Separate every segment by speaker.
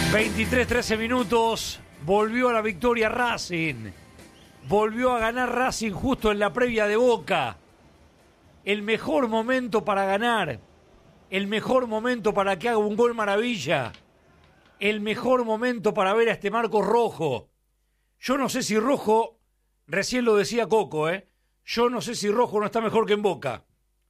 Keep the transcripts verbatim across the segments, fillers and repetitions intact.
Speaker 1: veintitrés trece minutos, volvió a la victoria Racing, volvió a ganar Racing justo en la previa de Boca. El mejor momento para ganar, el mejor momento para que haga un gol maravilla, el mejor momento para ver a este Marcos Rojo. Yo no sé si Rojo, recién lo decía Coco, ¿eh? Yo no sé si Rojo no está mejor que en Boca.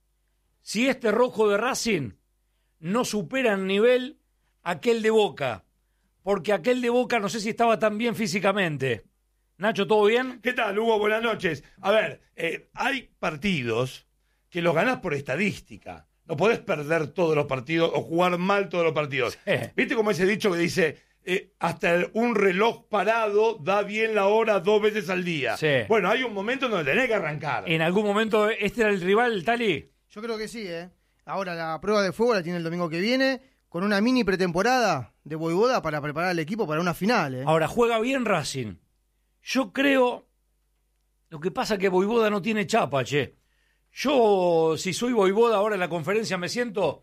Speaker 1: Si este Rojo de Racing no supera en nivel aquel de Boca, porque aquel de Boca no sé si estaba tan bien físicamente. Nacho, ¿todo bien?
Speaker 2: ¿Qué tal, Hugo? Buenas noches. A ver, eh, hay partidos que los ganás por estadística. No podés perder todos los partidos o jugar mal todos los partidos. Sí. ¿Viste como ese dicho que dice, eh, hasta el, un reloj parado da bien la hora dos veces al día?
Speaker 1: Sí.
Speaker 2: Bueno, hay un momento en donde tenés que arrancar.
Speaker 1: ¿En algún momento este era el rival, Tali?
Speaker 3: Yo creo que sí, ¿eh? Ahora la prueba de fuego la tiene el domingo que viene, con una mini pretemporada de Voivoda para preparar al equipo para una final, ¿eh?
Speaker 1: Ahora, juega bien Racing. Yo creo... Lo que pasa es que Voivoda no tiene chapa, che. Yo, si soy Voivoda, ahora en la conferencia me siento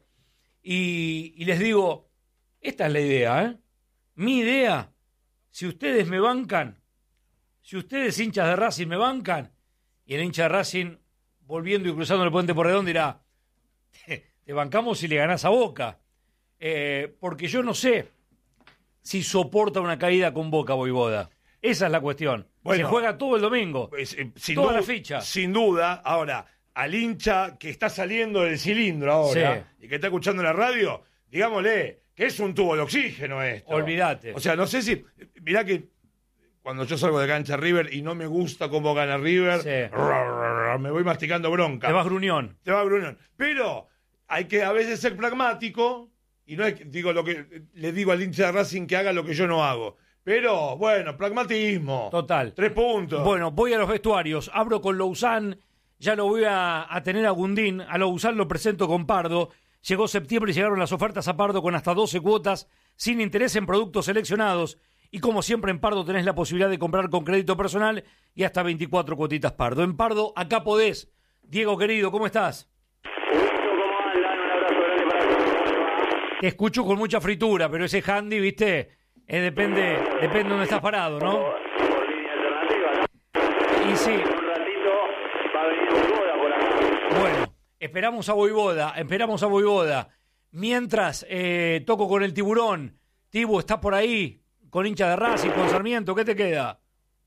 Speaker 1: y, y les digo, esta es la idea, ¿eh? Mi idea, si ustedes me bancan, si ustedes hinchas de Racing me bancan, y el hincha de Racing, volviendo y cruzando el puente Porredón, dirá, te, te bancamos si le ganás a Boca. Eh, porque yo no sé si soporta una caída con Boca, Voivoda. Esa es la cuestión.
Speaker 2: Bueno,
Speaker 1: se juega todo el domingo,
Speaker 2: pues, eh, sin
Speaker 1: toda
Speaker 2: duda,
Speaker 1: la ficha.
Speaker 2: Sin duda, ahora, al hincha que está saliendo del cilindro ahora, sí, y que está escuchando la radio, digámosle que es un tubo de oxígeno esto.
Speaker 1: Olvídate.
Speaker 2: O sea, no sé si... Mirá que cuando yo salgo de cancha River y no me gusta cómo gana River, sí, me voy masticando bronca.
Speaker 1: Te vas gruñón.
Speaker 2: Te vas gruñón. Pero hay que a veces ser pragmático, y no es, digo, lo que le digo al hincha de Racing que haga lo que yo no hago. Pero, bueno, pragmatismo.
Speaker 1: Total.
Speaker 2: Tres puntos.
Speaker 1: Bueno, voy a los vestuarios. Abro con Lousán. Ya lo voy a, a tener a Gundín. A Lousán lo presento con Pardo. Llegó septiembre y llegaron las ofertas a Pardo con hasta doce cuotas, sin interés en productos seleccionados. Y como siempre en Pardo tenés la posibilidad de comprar con crédito personal y hasta veinticuatro cuotitas Pardo. En Pardo, acá podés. Diego, querido, ¿cómo estás?
Speaker 4: ¿Cómo andan? Un abrazo grande para todos.
Speaker 1: Te escucho con mucha fritura, pero ese handy, viste... Eh, depende, depende de dónde estás parado, ¿no?
Speaker 4: Por, por línea alternativa, ¿no?
Speaker 1: Y sí.
Speaker 4: En un ratito va a venir Voivoda por acá.
Speaker 1: Bueno, esperamos a Voivoda, esperamos a Voivoda. Mientras eh, toco con el Tiburón. Tibu, ¿estás por ahí? Con hincha de Racing, con Sarmiento, ¿qué te queda?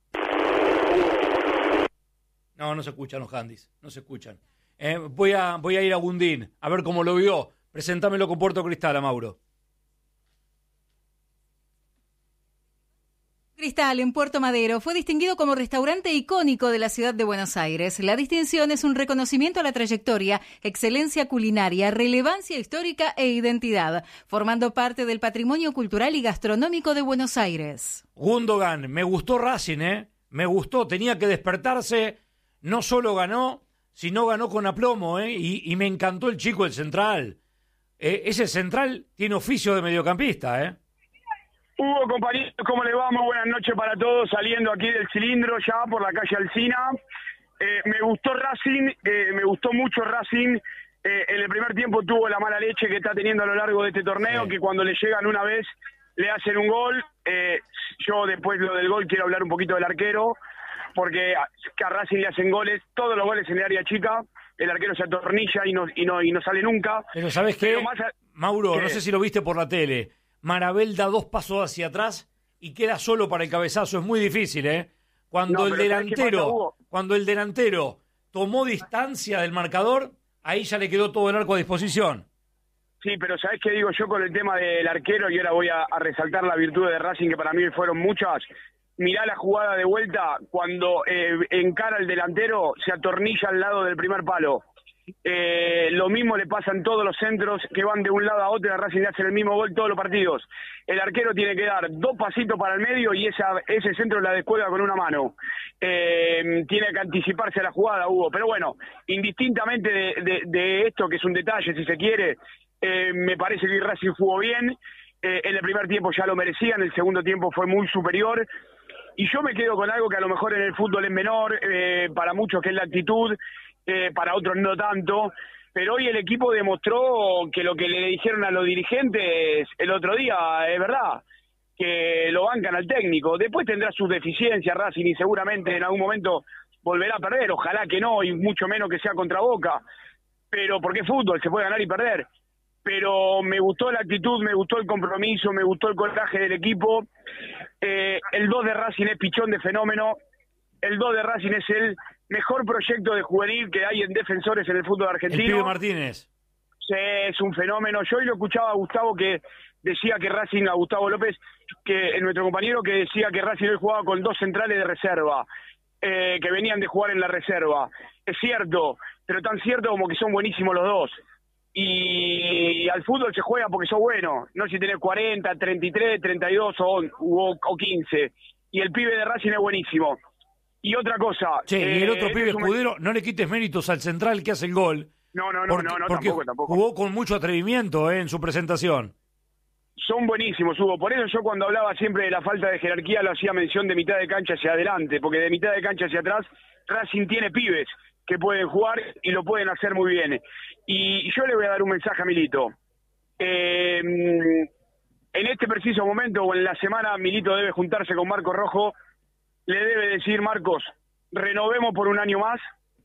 Speaker 1: No, no se escuchan los handys, no se escuchan. Eh, voy a, voy a ir a Gundín, a ver cómo lo vio. Presentámelo con Puerto Cristal, a Mauro.
Speaker 5: Cristal, en Puerto Madero, fue distinguido como restaurante icónico de la ciudad de Buenos Aires. La distinción es un reconocimiento a la trayectoria, excelencia culinaria, relevancia histórica e identidad, formando parte del patrimonio cultural y gastronómico de Buenos Aires.
Speaker 1: Gundogan, me gustó Racing, ¿eh? Me gustó, tenía que despertarse, no solo ganó, sino ganó con aplomo, ¿eh? Y, y me encantó el chico, el central. Eh, ese central tiene oficio de mediocampista, ¿eh?
Speaker 6: Hugo, compañeros, ¿cómo le va? Muy buenas noches para todos, saliendo aquí del cilindro ya por la calle Alsina. Eh, me gustó Racing, eh, me gustó mucho Racing. Eh, en el primer tiempo tuvo la mala leche que está teniendo a lo largo de este torneo, sí, que cuando le llegan una vez le hacen un gol. Eh, yo después lo del gol quiero hablar un poquito del arquero, porque a, a Racing le hacen goles, todos los goles en el área chica, el arquero se atornilla y no, y no, y no sale nunca.
Speaker 1: Pero ¿sabes qué? Pero más a... Mauro, ¿qué? No sé si lo viste por la tele. Marabel da dos pasos hacia atrás y queda solo para el cabezazo. Es muy difícil, ¿eh? Cuando no, el delantero, cuando el delantero tomó distancia del marcador, ahí ya le quedó todo el arco a disposición.
Speaker 6: Sí, pero ¿sabés qué digo yo con el tema del arquero? Y ahora voy a, a resaltar la virtud de Racing, que para mí fueron muchas. Mirá la jugada de vuelta, cuando eh, encara el delantero, se atornilla al lado del primer palo. Eh, lo mismo le pasa en todos los centros que van de un lado a otro, y a Racing le hacen el mismo gol todos los partidos. El arquero tiene que dar dos pasitos para el medio y esa, ese centro la descuelga con una mano. Eh, tiene que anticiparse a la jugada, Hugo. Pero bueno, indistintamente de, de, de esto, que es un detalle si se quiere, eh, me parece que Racing jugó bien. Eh, en el primer tiempo ya lo merecía, en el segundo tiempo fue muy superior. Y yo me quedo con algo que a lo mejor en el fútbol es menor, eh, para muchos, que es la actitud. Eh, para otros no tanto, pero hoy el equipo demostró que lo que le dijeron a los dirigentes el otro día es verdad. que lo bancan al técnico. Después tendrá sus deficiencias Racing y seguramente en algún momento volverá a perder, ojalá que no, y mucho menos que sea contra Boca, pero porque es fútbol, se puede ganar y perder. Pero me gustó la actitud, me gustó el compromiso, me gustó el coraje del equipo. Eh, el dos de Racing es pichón de fenómeno, el dos de Racing es el mejor proyecto de juvenil que hay en defensores en el fútbol argentino.
Speaker 1: El pibe Martínez.
Speaker 6: Sí, es un fenómeno. Yo hoy lo escuchaba a Gustavo que decía que Racing, a Gustavo López, que nuestro compañero que decía que Racing hoy jugaba con dos centrales de reserva, eh, que venían de jugar en la reserva. Es cierto, pero tan cierto como que son buenísimos los dos. Y, y al fútbol se juega porque sos bueno, no si tenés cuarenta, treinta y tres, treinta y dos o, o, o quince. Y el pibe de Racing es buenísimo. Y otra cosa...
Speaker 1: Che,
Speaker 6: eh,
Speaker 1: y el otro
Speaker 6: este
Speaker 1: pibe
Speaker 6: es un...
Speaker 1: Escudero, no le quites méritos al central que hace el gol.
Speaker 6: No, no, no,
Speaker 1: porque,
Speaker 6: no, no
Speaker 1: porque
Speaker 6: tampoco, tampoco.
Speaker 1: Jugó con mucho atrevimiento eh, en su presentación.
Speaker 6: Son buenísimos, Hugo. Por eso yo cuando hablaba siempre de la falta de jerarquía lo hacía mención de mitad de cancha hacia adelante, porque de mitad de cancha hacia atrás Racing tiene pibes que pueden jugar y lo pueden hacer muy bien. Y yo le voy a dar un mensaje a Milito. Eh, en este preciso momento o en la semana Milito debe juntarse con Marcos Rojo, le debe decir: Marcos, renovemos por un año más,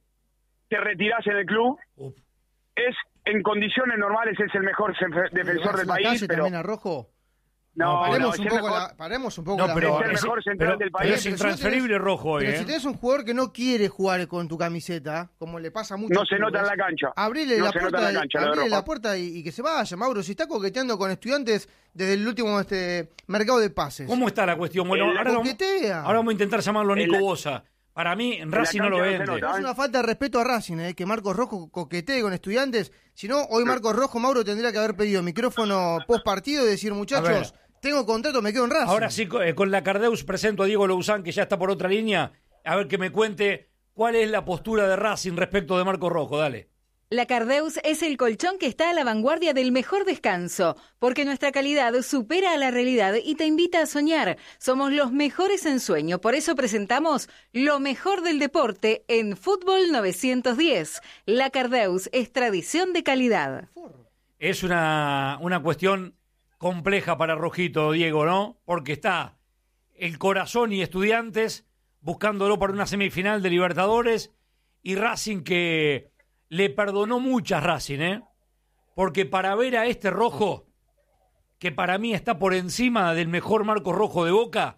Speaker 6: te retirás en el club. Uf. Es en condiciones normales es el mejor defensor del país,
Speaker 3: calle
Speaker 6: pero
Speaker 3: también a Rojo.
Speaker 6: no,
Speaker 3: paremos,
Speaker 6: no,
Speaker 3: un
Speaker 6: es el
Speaker 3: poco
Speaker 6: mejor,
Speaker 3: la, paremos un poco
Speaker 1: no, pero
Speaker 6: es el
Speaker 1: es,
Speaker 6: mejor central
Speaker 1: pero,
Speaker 6: del país.
Speaker 1: pero es
Speaker 3: Pero
Speaker 1: intransferible
Speaker 3: si tenés,
Speaker 1: Rojo hoy,
Speaker 3: pero
Speaker 1: ¿eh?
Speaker 3: si tenés un jugador que no quiere jugar con tu camiseta, como le pasa mucho,
Speaker 6: no se nota en la cancha.
Speaker 3: Abrile
Speaker 6: no
Speaker 3: la
Speaker 6: se
Speaker 3: puerta,
Speaker 6: nota en la, cancha,
Speaker 3: abrile la puerta y, y que se vaya, Mauro. Si está coqueteando con Estudiantes desde el último este mercado de pases.
Speaker 1: ¿Cómo está la cuestión? Bueno,
Speaker 3: la
Speaker 1: ahora vamos, ahora vamos a intentar llamarlo a Nico
Speaker 6: la,
Speaker 1: Bosa. Para mí, Racing no lo vende.
Speaker 6: No nota,
Speaker 3: es una falta de respeto a Racing, ¿eh? Que Marcos Rojo coquetee con Estudiantes. Si no, hoy Marcos Rojo, Mauro, tendría que haber pedido micrófono post partido y decir: muchachos, tengo contrato, me quedo en Racing.
Speaker 1: Ahora sí, con la Cardeus presento a Diego Louzán, que ya está por otra línea, a ver que me cuente cuál es la postura de Racing respecto de Marcos Rojo. Dale.
Speaker 5: La Cardeus es el colchón que está a la vanguardia del mejor descanso, porque nuestra calidad supera a la realidad y te invita a soñar. Somos los mejores en sueño, por eso presentamos lo mejor del deporte en Fútbol novecientos diez. La Cardeus es tradición de calidad.
Speaker 1: Es una, una cuestión compleja para Rojito, Diego, ¿no? Porque está el Corazón y Estudiantes buscándolo para una semifinal de Libertadores y Racing que le perdonó muchas Racing, ¿eh? Porque para ver a este Rojo, que para mí está por encima del mejor Marcos Rojo de Boca,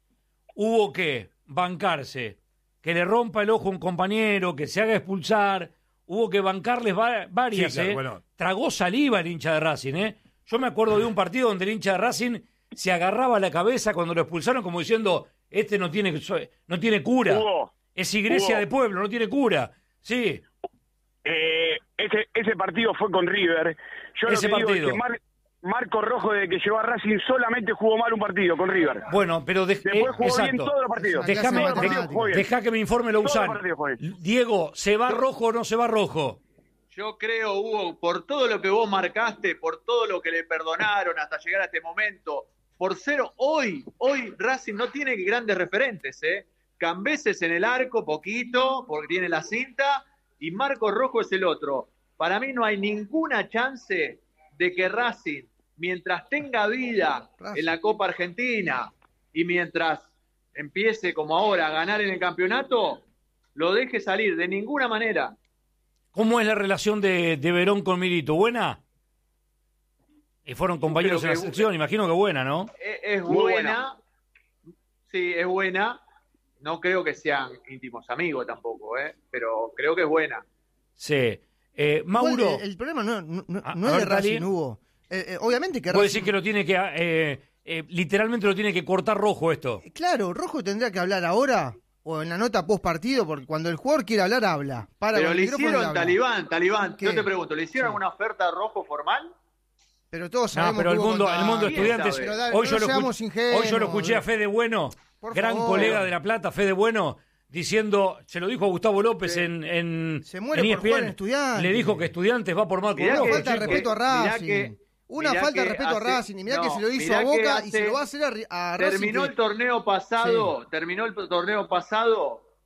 Speaker 1: hubo que bancarse, que le rompa el ojo a un compañero, que se haga expulsar, hubo que bancarles va- varias,
Speaker 2: Sí, claro,
Speaker 1: ¿eh?
Speaker 2: bueno.
Speaker 1: Tragó saliva el hincha de Racing, ¿eh? Yo me acuerdo de un partido donde el hincha de Racing se agarraba la cabeza cuando lo expulsaron como diciendo: este no tiene, no tiene cura,
Speaker 6: Hugo,
Speaker 1: es iglesia
Speaker 6: Hugo.
Speaker 1: de pueblo, no tiene cura. Sí.
Speaker 6: Eh, ese, ese partido fue con River. Yo
Speaker 1: Ese
Speaker 6: lo que
Speaker 1: partido.
Speaker 6: digo es que Mar- Marco Rojo, desde que llegó a Racing, solamente jugó mal un partido con River.
Speaker 1: Bueno, pero de,
Speaker 6: Después
Speaker 1: eh,
Speaker 6: jugó bien
Speaker 1: exacto.
Speaker 6: todos los partidos.
Speaker 1: Déjame,
Speaker 3: Todos los
Speaker 1: de-
Speaker 3: partidos
Speaker 6: jugó bien.
Speaker 1: deja que me informe
Speaker 6: Todos los
Speaker 1: Louzán.
Speaker 6: partidos jugó bien.
Speaker 1: Diego, ¿se va rojo o no se va rojo?
Speaker 7: Yo creo, Hugo, por todo lo que vos marcaste, por todo lo que le perdonaron hasta llegar a este momento, por cero, hoy, hoy Racing no tiene grandes referentes, ¿eh? Cambeses en el arco, poquito, porque tiene la cinta, y Marcos Rojo es el otro. Para mí no hay ninguna chance de que Racing, mientras tenga vida en la Copa Argentina y mientras empiece como ahora a ganar en el campeonato, lo deje salir de ninguna manera.
Speaker 1: ¿Cómo es la relación de, de Verón con Milito? ¿Buena? Y fueron compañeros en la
Speaker 7: que-
Speaker 1: selección, imagino que buena, ¿no?
Speaker 7: Es, es
Speaker 6: Muy
Speaker 7: buena, sí, es buena. No creo que sean íntimos amigos tampoco, ¿eh? Pero creo que es buena.
Speaker 1: Sí. Eh, Mauro,
Speaker 3: Igual, el, el problema no, no, no-
Speaker 1: A-
Speaker 3: no
Speaker 1: a
Speaker 3: es de
Speaker 1: ver, Tali.
Speaker 3: Racing, Hugo. Eh, eh, obviamente que
Speaker 1: vos
Speaker 3: Racing...
Speaker 1: decís que lo tiene que, eh, eh, literalmente lo tiene que cortar rojo esto.
Speaker 3: Claro, Rojo tendría que hablar ahora o en la nota post partido, porque cuando el jugador quiere hablar, habla. Para
Speaker 7: Pero
Speaker 3: con el
Speaker 7: le
Speaker 3: micrófono y
Speaker 7: hicieron,
Speaker 3: habla.
Speaker 7: Talibán, Talibán,
Speaker 3: ¿Qué?
Speaker 7: yo te pregunto, ¿le hicieron
Speaker 3: Sí.
Speaker 7: alguna oferta a Rojo formal?
Speaker 3: Pero todos
Speaker 1: No,
Speaker 3: sabemos
Speaker 1: pero el
Speaker 3: que hubo
Speaker 1: mundo, el mundo
Speaker 3: contacto.
Speaker 1: estudiantes,
Speaker 7: sabe.
Speaker 3: Pero dale,
Speaker 1: hoy,
Speaker 3: no
Speaker 1: yo lo
Speaker 3: seamos
Speaker 1: escuché,
Speaker 3: ingenuos,
Speaker 1: hoy yo lo escuché a Fede Bueno,
Speaker 3: Por
Speaker 1: gran
Speaker 3: favor.
Speaker 1: colega de La Plata, Fede Bueno, diciendo, se lo dijo a Gustavo López
Speaker 7: Sí.
Speaker 1: en, en,
Speaker 3: Se muere
Speaker 1: en
Speaker 3: por jugar en
Speaker 1: E S P N,
Speaker 3: Estudiantes.
Speaker 1: le dijo que Estudiantes va por Marco
Speaker 7: Mirá
Speaker 1: Rojo.
Speaker 3: Una falta de
Speaker 7: que-
Speaker 3: respeto a
Speaker 7: mirá
Speaker 3: Racing.
Speaker 7: que-
Speaker 3: Una
Speaker 7: mirá
Speaker 3: falta de
Speaker 7: que
Speaker 3: respeto a
Speaker 7: hace-
Speaker 3: Racing. Y mirá que
Speaker 7: no,
Speaker 3: se lo hizo
Speaker 7: mirá
Speaker 3: a
Speaker 7: que
Speaker 3: Boca y
Speaker 7: hace-
Speaker 3: se lo va a hacer a, Ri- a Racing.
Speaker 7: Terminó
Speaker 3: que-
Speaker 7: el torneo pasado, terminó el torneo pasado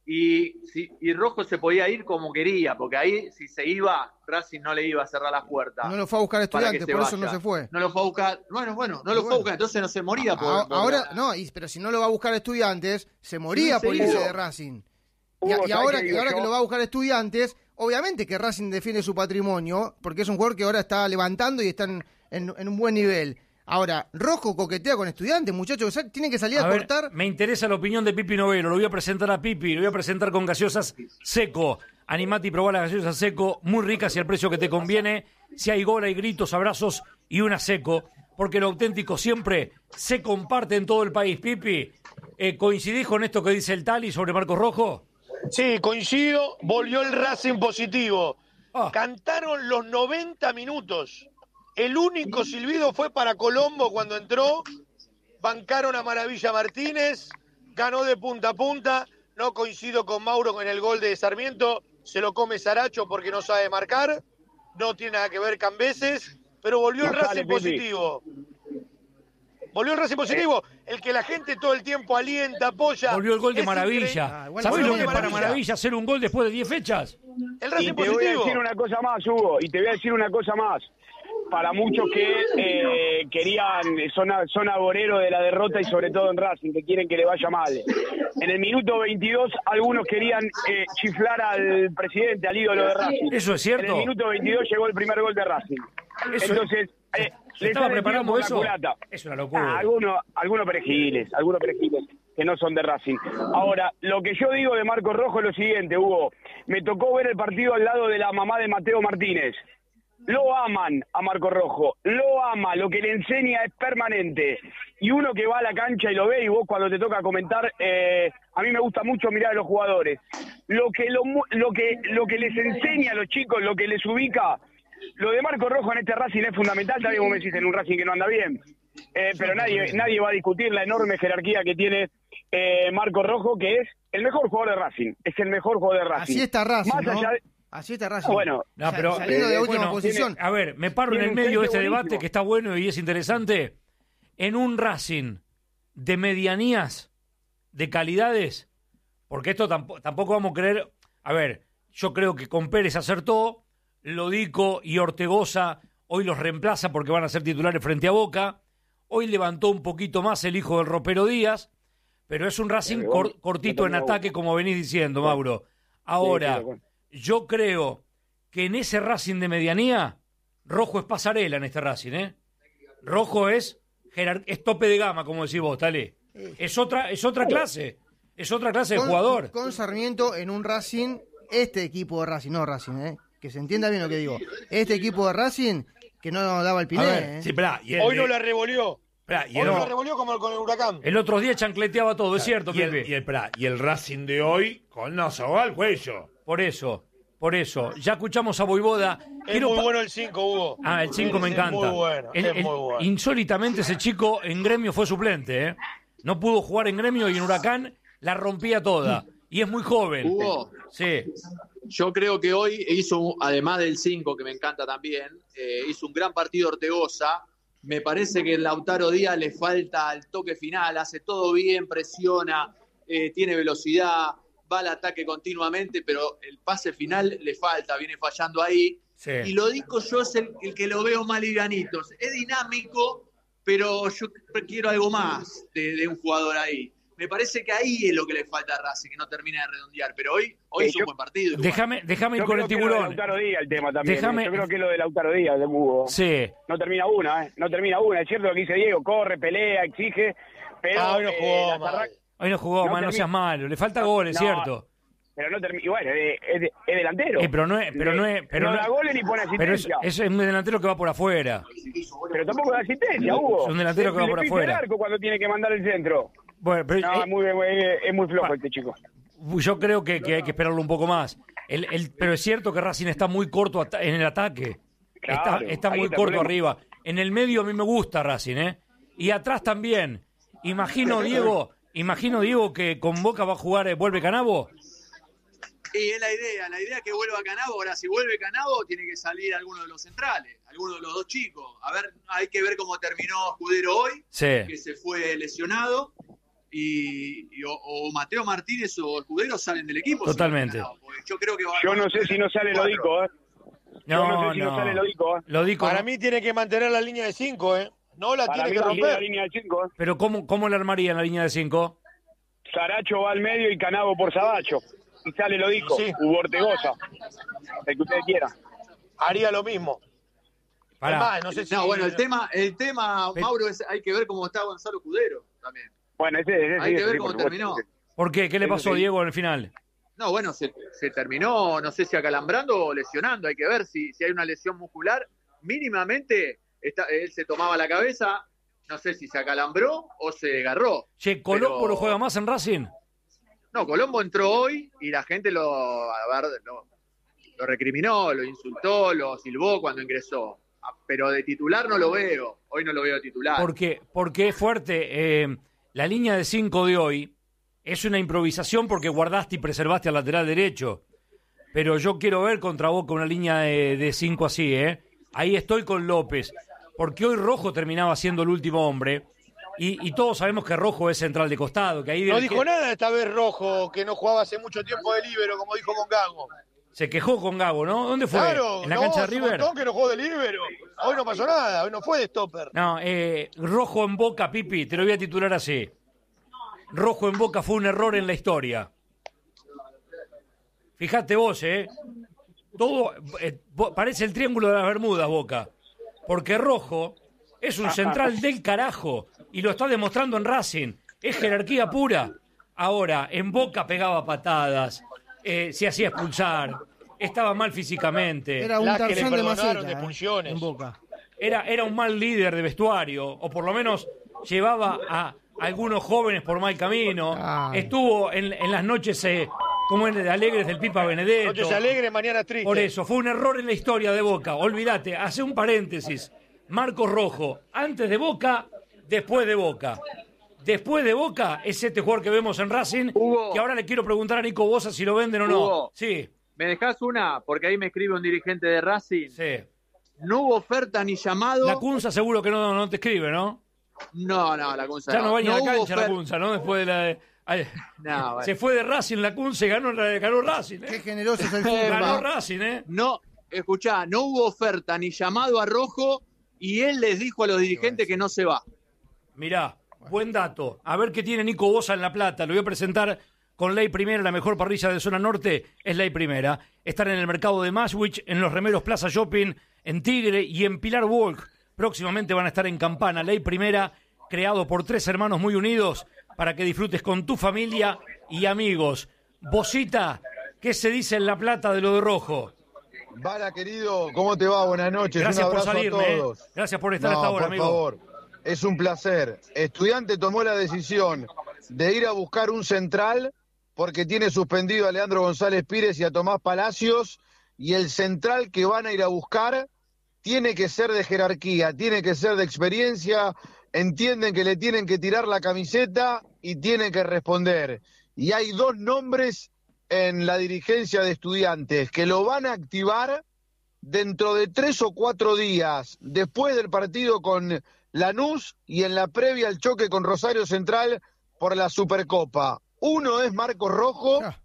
Speaker 7: Y, si, y Rojo se podía ir como quería, porque ahí si se iba, Racing no le iba a cerrar las puertas.
Speaker 3: No lo fue a buscar Estudiantes, por
Speaker 7: vaya.
Speaker 3: eso no se fue.
Speaker 7: No lo fue a buscar, bueno, bueno, no lo bueno. fue a buscar, entonces no se moría por...
Speaker 3: A,
Speaker 7: por
Speaker 3: ahora,
Speaker 7: la...
Speaker 3: no, y, pero si no lo va a buscar Estudiantes, se moría
Speaker 7: Sí,
Speaker 3: por
Speaker 7: sí,
Speaker 3: irse
Speaker 7: Hugo.
Speaker 3: de Racing.
Speaker 6: Hugo,
Speaker 3: Y, y
Speaker 6: ¿sabes
Speaker 3: ahora,
Speaker 6: qué
Speaker 3: y
Speaker 6: digo
Speaker 3: ahora
Speaker 6: yo?
Speaker 3: que lo va a buscar Estudiantes, obviamente que Racing defiende su patrimonio, porque es un jugador que ahora está levantando y está en, en, en un buen nivel. Ahora, Rojo coquetea con Estudiantes, muchachos, tienen que salir a,
Speaker 1: A ver,
Speaker 3: cortar.
Speaker 1: me interesa la opinión de Pipi Novelo. Lo voy a presentar a Pipi, lo voy a presentar con gaseosas Seco. Animate y probá las gaseosas Seco, muy ricas y al precio que te conviene. Si hay gol, hay gritos, abrazos y una Seco, porque lo auténtico siempre se comparte en todo el país. Pipi, eh, ¿coincidís con esto que dice el Tali sobre Marcos Rojo?
Speaker 8: Sí, coincido, volvió el Racing positivo.
Speaker 1: Ah.
Speaker 8: Cantaron los noventa minutos. El único silbido fue para Colombo cuando entró. Bancaron a Maravilla Martínez. Ganó de punta a punta. No coincido con Mauro con el gol de Sarmiento. Se lo come Saracho porque no sabe marcar. No tiene nada que ver Cambeses. Pero volvió el
Speaker 6: No sale,
Speaker 8: Racing
Speaker 6: Pipi.
Speaker 8: positivo. Volvió el Racing positivo. El que la gente todo el tiempo alienta, apoya.
Speaker 1: Volvió el gol de
Speaker 8: Es
Speaker 1: Maravilla.
Speaker 8: increíble.
Speaker 3: Ah, igual
Speaker 1: ¿Sabés
Speaker 3: volvió
Speaker 1: lo
Speaker 3: el
Speaker 1: que es
Speaker 3: de
Speaker 1: para
Speaker 3: Maravilla.
Speaker 1: Maravilla hacer un gol después de diez fechas?
Speaker 8: El
Speaker 6: Y
Speaker 8: Racing
Speaker 6: te voy a
Speaker 8: positivo.
Speaker 6: decir una cosa más, Hugo, y te voy a decir una cosa más. Para muchos que eh, querían, son, son agoreros de la derrota y sobre todo en Racing, que quieren que le vaya mal. En el minuto veintidós, algunos querían eh, chiflar al presidente, al ídolo de Racing.
Speaker 1: Eso es cierto.
Speaker 6: En el minuto veintidós llegó el primer gol de Racing.
Speaker 1: Eso-
Speaker 6: Entonces, eh,
Speaker 1: ¿Se
Speaker 6: le
Speaker 1: estaba
Speaker 6: sale el
Speaker 1: preparando
Speaker 6: tiro por
Speaker 1: eso?
Speaker 6: la culata.
Speaker 1: Es una locura.
Speaker 6: Ah, algunos, algunos perejiles, algunos perejiles que no son de Racing. Ahora, lo que yo digo de Marcos Rojo es lo siguiente, Hugo. Me tocó ver el partido al lado de la mamá de Mateo Martínez. Lo aman a Marcos Rojo, lo ama, lo que le enseña es permanente. Y uno que va a la cancha y lo ve, y vos cuando te toca comentar, eh, a mí me gusta mucho mirar a los jugadores. Lo que, lo, mu- lo, que, lo que les enseña a los chicos, lo que les ubica, lo de Marcos Rojo en este Racing es fundamental, tal vez vos me decís en un Racing que no anda bien. Eh, pero nadie, nadie va a discutir la enorme jerarquía que tiene eh, Marcos Rojo, que es el mejor jugador de Racing, es el mejor jugador de Racing.
Speaker 3: Así está Racing,
Speaker 6: Más
Speaker 3: ¿no?
Speaker 6: allá de-
Speaker 3: Así está Racing.
Speaker 6: Bueno,
Speaker 1: No, pero,
Speaker 3: Saliendo de
Speaker 1: eh,
Speaker 3: última
Speaker 1: bueno,
Speaker 3: posición.
Speaker 1: tiene- a ver, me paro en
Speaker 6: Tiene
Speaker 1: el
Speaker 6: un
Speaker 1: medio de este
Speaker 6: frente
Speaker 1: debate
Speaker 6: buenísimo.
Speaker 1: que está bueno y es interesante. En un Racing de medianías, de calidades, porque esto tampoco, tampoco vamos a creer. A ver, yo creo que con Pérez acertó, Lodico y Ortegoza hoy los reemplaza porque van a ser titulares frente a Boca. Hoy levantó un poquito más el hijo del Ropero Díaz, pero es un Racing
Speaker 6: Pero
Speaker 1: cor-
Speaker 6: igual,
Speaker 1: cortito
Speaker 6: no
Speaker 1: en
Speaker 6: termina
Speaker 1: ataque,
Speaker 6: Boca.
Speaker 1: como venís diciendo, Mauro. Ahora,
Speaker 6: Sí, sí, bueno.
Speaker 1: yo creo que en ese Racing de medianía, Rojo es pasarela en este Racing, ¿eh? Rojo es, jerar- es tope de gama, como decís vos, Tale. Es otra, es otra clase, es otra clase de
Speaker 3: con,
Speaker 1: jugador.
Speaker 3: Con Sarmiento en un Racing, este equipo de Racing, no Racing, ¿eh? Que se entienda bien lo que digo. Este equipo de Racing que no daba el
Speaker 1: A
Speaker 3: piné,
Speaker 1: ver,
Speaker 3: ¿eh?
Speaker 2: Sí, esperá, y el,
Speaker 8: Hoy no
Speaker 2: de-
Speaker 8: la revolvió.
Speaker 2: esperá, y
Speaker 8: Hoy
Speaker 2: el-
Speaker 8: no la revolvió como con el Huracán.
Speaker 1: El otro día chancleteaba todo, es cierto,
Speaker 2: y el,
Speaker 1: Pepe.
Speaker 2: y el, esperá, y el Racing de hoy con no se va al cuello.
Speaker 1: Por eso, por eso. Ya escuchamos a Voivoda.
Speaker 8: Es
Speaker 1: Quiero
Speaker 8: muy
Speaker 1: pa-
Speaker 8: bueno el cinco, Hugo.
Speaker 1: Ah, el cinco me
Speaker 8: Es
Speaker 1: encanta.
Speaker 8: muy bueno,
Speaker 1: El-
Speaker 8: es
Speaker 1: el-
Speaker 8: muy bueno.
Speaker 1: Insólitamente ese chico en Gremio fue suplente, ¿eh? No pudo jugar en Gremio y en Huracán la rompía toda. Y es muy joven.
Speaker 7: Hugo,
Speaker 1: Sí.
Speaker 7: yo creo que hoy hizo, además del cinco, que me encanta también, eh, hizo un gran partido Ortegoza. Me parece que Lautaro Díaz le falta el toque final, hace todo bien, presiona, eh, tiene velocidad, va al ataque continuamente, pero el pase final le falta, viene fallando ahí.
Speaker 1: Sí.
Speaker 7: Y lo digo yo, es el, el que lo veo más livianitos. Es dinámico, pero yo quiero algo más de, de un jugador ahí. Me parece que ahí es lo que le falta a Racing, que no termina de redondear. Pero hoy, hoy
Speaker 6: Eh,
Speaker 7: hizo
Speaker 6: yo-
Speaker 7: un buen partido. igual.
Speaker 1: Déjame, déjame ir
Speaker 6: yo
Speaker 1: con
Speaker 6: creo
Speaker 1: el
Speaker 6: que es lo de
Speaker 1: tiburón.
Speaker 6: Lautaro Díaz el tema también.
Speaker 1: Déjame-
Speaker 6: ¿eh? Yo creo que es lo de Lautaro Díaz de Hugo.
Speaker 1: Sí.
Speaker 6: No termina una, ¿eh? No termina una. Es cierto lo que dice Diego, corre, pelea, exige, pero
Speaker 8: Ah, hoy no
Speaker 6: eh,
Speaker 8: jugó,
Speaker 6: las
Speaker 8: mal.
Speaker 6: arran-
Speaker 1: Hoy no jugó,
Speaker 6: No
Speaker 1: más no
Speaker 6: termina-
Speaker 1: seas malo. Le falta goles,
Speaker 6: No,
Speaker 1: cierto.
Speaker 6: pero no termina. Y bueno, es, es, es delantero.
Speaker 1: Eh, pero no es, pero no es, pero
Speaker 6: no
Speaker 1: no-
Speaker 6: da goles ni pone
Speaker 1: pero es,
Speaker 6: asistencia.
Speaker 1: es un delantero que va por afuera.
Speaker 6: Pero tampoco da asistencia, Hugo.
Speaker 1: Es un delantero que va
Speaker 6: Le
Speaker 1: por
Speaker 6: pisa
Speaker 1: afuera.
Speaker 6: el arco cuando tiene que mandar el centro.
Speaker 1: Bueno, pero
Speaker 6: No,
Speaker 1: eh,
Speaker 6: es, muy, es, es muy flojo
Speaker 1: pa-
Speaker 6: este chico.
Speaker 1: yo creo que, que hay que esperarlo un poco más. El, el- pero es cierto que Racing está muy corto ata- en el ataque.
Speaker 6: Claro,
Speaker 1: está está
Speaker 6: ahí
Speaker 1: muy
Speaker 6: está el
Speaker 1: corto
Speaker 6: problema.
Speaker 1: arriba. En el medio a mí me gusta Racing, ¿eh? Y atrás también. Imagino, Diego, imagino, Diego, que con Boca va a jugar, eh, vuelve Canabo.
Speaker 7: Y es la idea, la idea es que vuelva Canavo. Ahora, si vuelve Canavo, tiene que salir alguno de los centrales, alguno de los dos chicos. A ver, hay que ver cómo terminó Escudero hoy,
Speaker 1: Sí.
Speaker 7: que se fue lesionado. y, y o, o Mateo Martínez o Escudero salen del equipo.
Speaker 1: Totalmente.
Speaker 7: No, yo creo que va,
Speaker 6: Yo no sé si no sale Lodico, ¿eh?
Speaker 1: No,
Speaker 6: Yo no sé si no,
Speaker 1: no.
Speaker 6: sale Lodico, ¿eh?
Speaker 1: Lodico,
Speaker 8: Para
Speaker 1: no.
Speaker 8: mí tiene que mantener la línea de cinco, ¿eh? No la
Speaker 6: Para
Speaker 8: tiene
Speaker 6: mí
Speaker 8: que
Speaker 6: no tiene la
Speaker 8: romper.
Speaker 6: línea de cinco, ¿eh?
Speaker 1: Pero ¿cómo, cómo le armaría en la línea de cinco?
Speaker 6: Saracho va al medio y Canavo por Sabacho. Y sale Lodico,
Speaker 8: Sí.
Speaker 6: u Ortegoza, el que usted quiera.
Speaker 8: Haría lo mismo.
Speaker 1: Pará.
Speaker 8: Es más, no sé si...
Speaker 7: No, bueno, el tema, el tema,
Speaker 1: Pero-
Speaker 7: Mauro, es hay que ver cómo está Gonzalo Escudero también.
Speaker 6: Bueno, ese, ese
Speaker 7: Hay
Speaker 6: sí,
Speaker 7: que
Speaker 6: ese
Speaker 7: ver
Speaker 6: sí,
Speaker 7: cómo
Speaker 6: por supuesto,
Speaker 7: terminó.
Speaker 6: ese.
Speaker 1: ¿Por qué? ¿Qué le
Speaker 6: Eso
Speaker 1: pasó a
Speaker 6: sí.
Speaker 1: Diego en el final?
Speaker 7: No, bueno, se, se terminó, no sé si acalambrando o lesionando. Hay que ver si, si hay una lesión muscular. Mínimamente, está, él se tomaba la cabeza. No sé si se acalambró o se agarró.
Speaker 1: Che, ¿Colombo
Speaker 7: Pero-
Speaker 1: no juega más en Racing?
Speaker 7: No, Colombo entró hoy y la gente lo, a ver, lo, lo recriminó, lo insultó, lo silbó cuando ingresó. Ah, Pero de titular no lo veo. Hoy no lo veo titular.
Speaker 1: Porque, porque es fuerte. Eh, la línea de cinco de hoy es una improvisación porque guardaste y preservaste al lateral derecho. Pero yo quiero ver contra Boca una línea de, de cinco así, ¿eh? Ahí estoy con López. Porque hoy Rojo terminaba siendo el último hombre. Y, y todos sabemos que Rojo es central de costado. Que ahí
Speaker 8: No
Speaker 1: del-
Speaker 8: dijo nada esta vez Rojo, que no jugaba hace mucho tiempo de líbero, como dijo con Gago.
Speaker 1: Se quejó con Gago, ¿no? ¿Dónde fue?
Speaker 8: Claro,
Speaker 1: ¿En la
Speaker 8: no,
Speaker 1: cancha de
Speaker 8: hace un
Speaker 1: River?
Speaker 8: montón que no jugó de líbero. Hoy no pasó nada, hoy no fue de stopper.
Speaker 1: No, eh, Rojo en Boca, Pipi, te lo voy a titular así. Rojo en Boca fue un error en la historia. Fíjate vos, ¿eh? Todo eh, bo- parece el triángulo de las Bermudas, Boca. Porque Rojo es un central del carajo y lo está demostrando en Racing. Es jerarquía pura. Ahora, en Boca pegaba patadas, eh, se hacía expulsar, estaba mal físicamente.
Speaker 3: Era un
Speaker 8: La que le
Speaker 3: Tarzán de
Speaker 8: perdonaron
Speaker 3: maceta,
Speaker 8: de
Speaker 3: eh,
Speaker 8: expulsiones.
Speaker 3: en Boca.
Speaker 1: Era, era un mal líder de vestuario, o por lo menos llevaba a algunos jóvenes por mal camino.
Speaker 3: Ay.
Speaker 1: Estuvo en, en las noches eh, como en alegres del Pipa Benedetto.
Speaker 8: Noches alegres, mañana triste.
Speaker 1: Por eso, fue un error en la historia de Boca. Olvídate, hace un paréntesis. Marcos Rojo, antes de Boca, después de Boca. Después de Boca es este jugador que vemos en Racing,
Speaker 7: Hugo.
Speaker 1: que ahora le quiero preguntar a Nico Bosa si lo venden o no.
Speaker 7: Hugo.
Speaker 1: Sí,
Speaker 7: ¿Me dejás una? Porque ahí me escribe un dirigente de Racing.
Speaker 1: sí.
Speaker 7: No hubo oferta ni llamado.
Speaker 1: La Cunza seguro que no, no te escribe, ¿no?
Speaker 7: No, no, la Cunza
Speaker 1: Ya no va ni a la
Speaker 7: hubo
Speaker 1: cancha la
Speaker 7: oferta.
Speaker 1: Cunza, ¿no? Después de la... de- ay,
Speaker 7: No, bueno.
Speaker 1: se fue de Racing la Cunza y ganó, ganó Racing,
Speaker 3: Qué
Speaker 1: ¿eh?
Speaker 3: generoso es el
Speaker 1: Ganó
Speaker 3: fútbol.
Speaker 1: Racing, ¿eh?
Speaker 7: No, escuchá, no hubo oferta ni llamado a Rojo y él les dijo a los dirigentes que no se va.
Speaker 1: Mirá, buen dato. A ver qué tiene Nico Bosa en La Plata. Lo voy a presentar con Ley Primera, la mejor parrilla de zona norte es Ley Primera. Están en el mercado de Maswich, en los remeros Plaza Shopping, en Tigre y en Pilar Walk. Próximamente van a estar en Campana. Ley Primera, creado por tres hermanos muy unidos para que disfrutes con tu familia y amigos. Bosita, ¿qué se dice en La Plata de lo de Rojo?
Speaker 9: Vara, querido, ¿cómo te va? Buenas noches.
Speaker 1: Gracias
Speaker 9: un
Speaker 1: por
Speaker 9: abrazo
Speaker 1: salirme.
Speaker 9: a
Speaker 1: ¿eh?
Speaker 9: todos.
Speaker 1: Gracias por estar
Speaker 9: No,
Speaker 1: hasta ahora,
Speaker 9: por
Speaker 1: amigo.
Speaker 9: favor, es un placer. Estudiante tomó la decisión de ir a buscar un central porque tiene suspendido a Leandro González Pires y a Tomás Palacios, y el central que van a ir a buscar tiene que ser de jerarquía, tiene que ser de experiencia, entienden que le tienen que tirar la camiseta y tienen que responder. Y hay dos nombres en la dirigencia de Estudiantes que lo van a activar dentro de tres o cuatro días, después del partido con Lanús y en la previa al choque con Rosario Central por la Supercopa. Uno es Marcos Rojo
Speaker 3: Ah.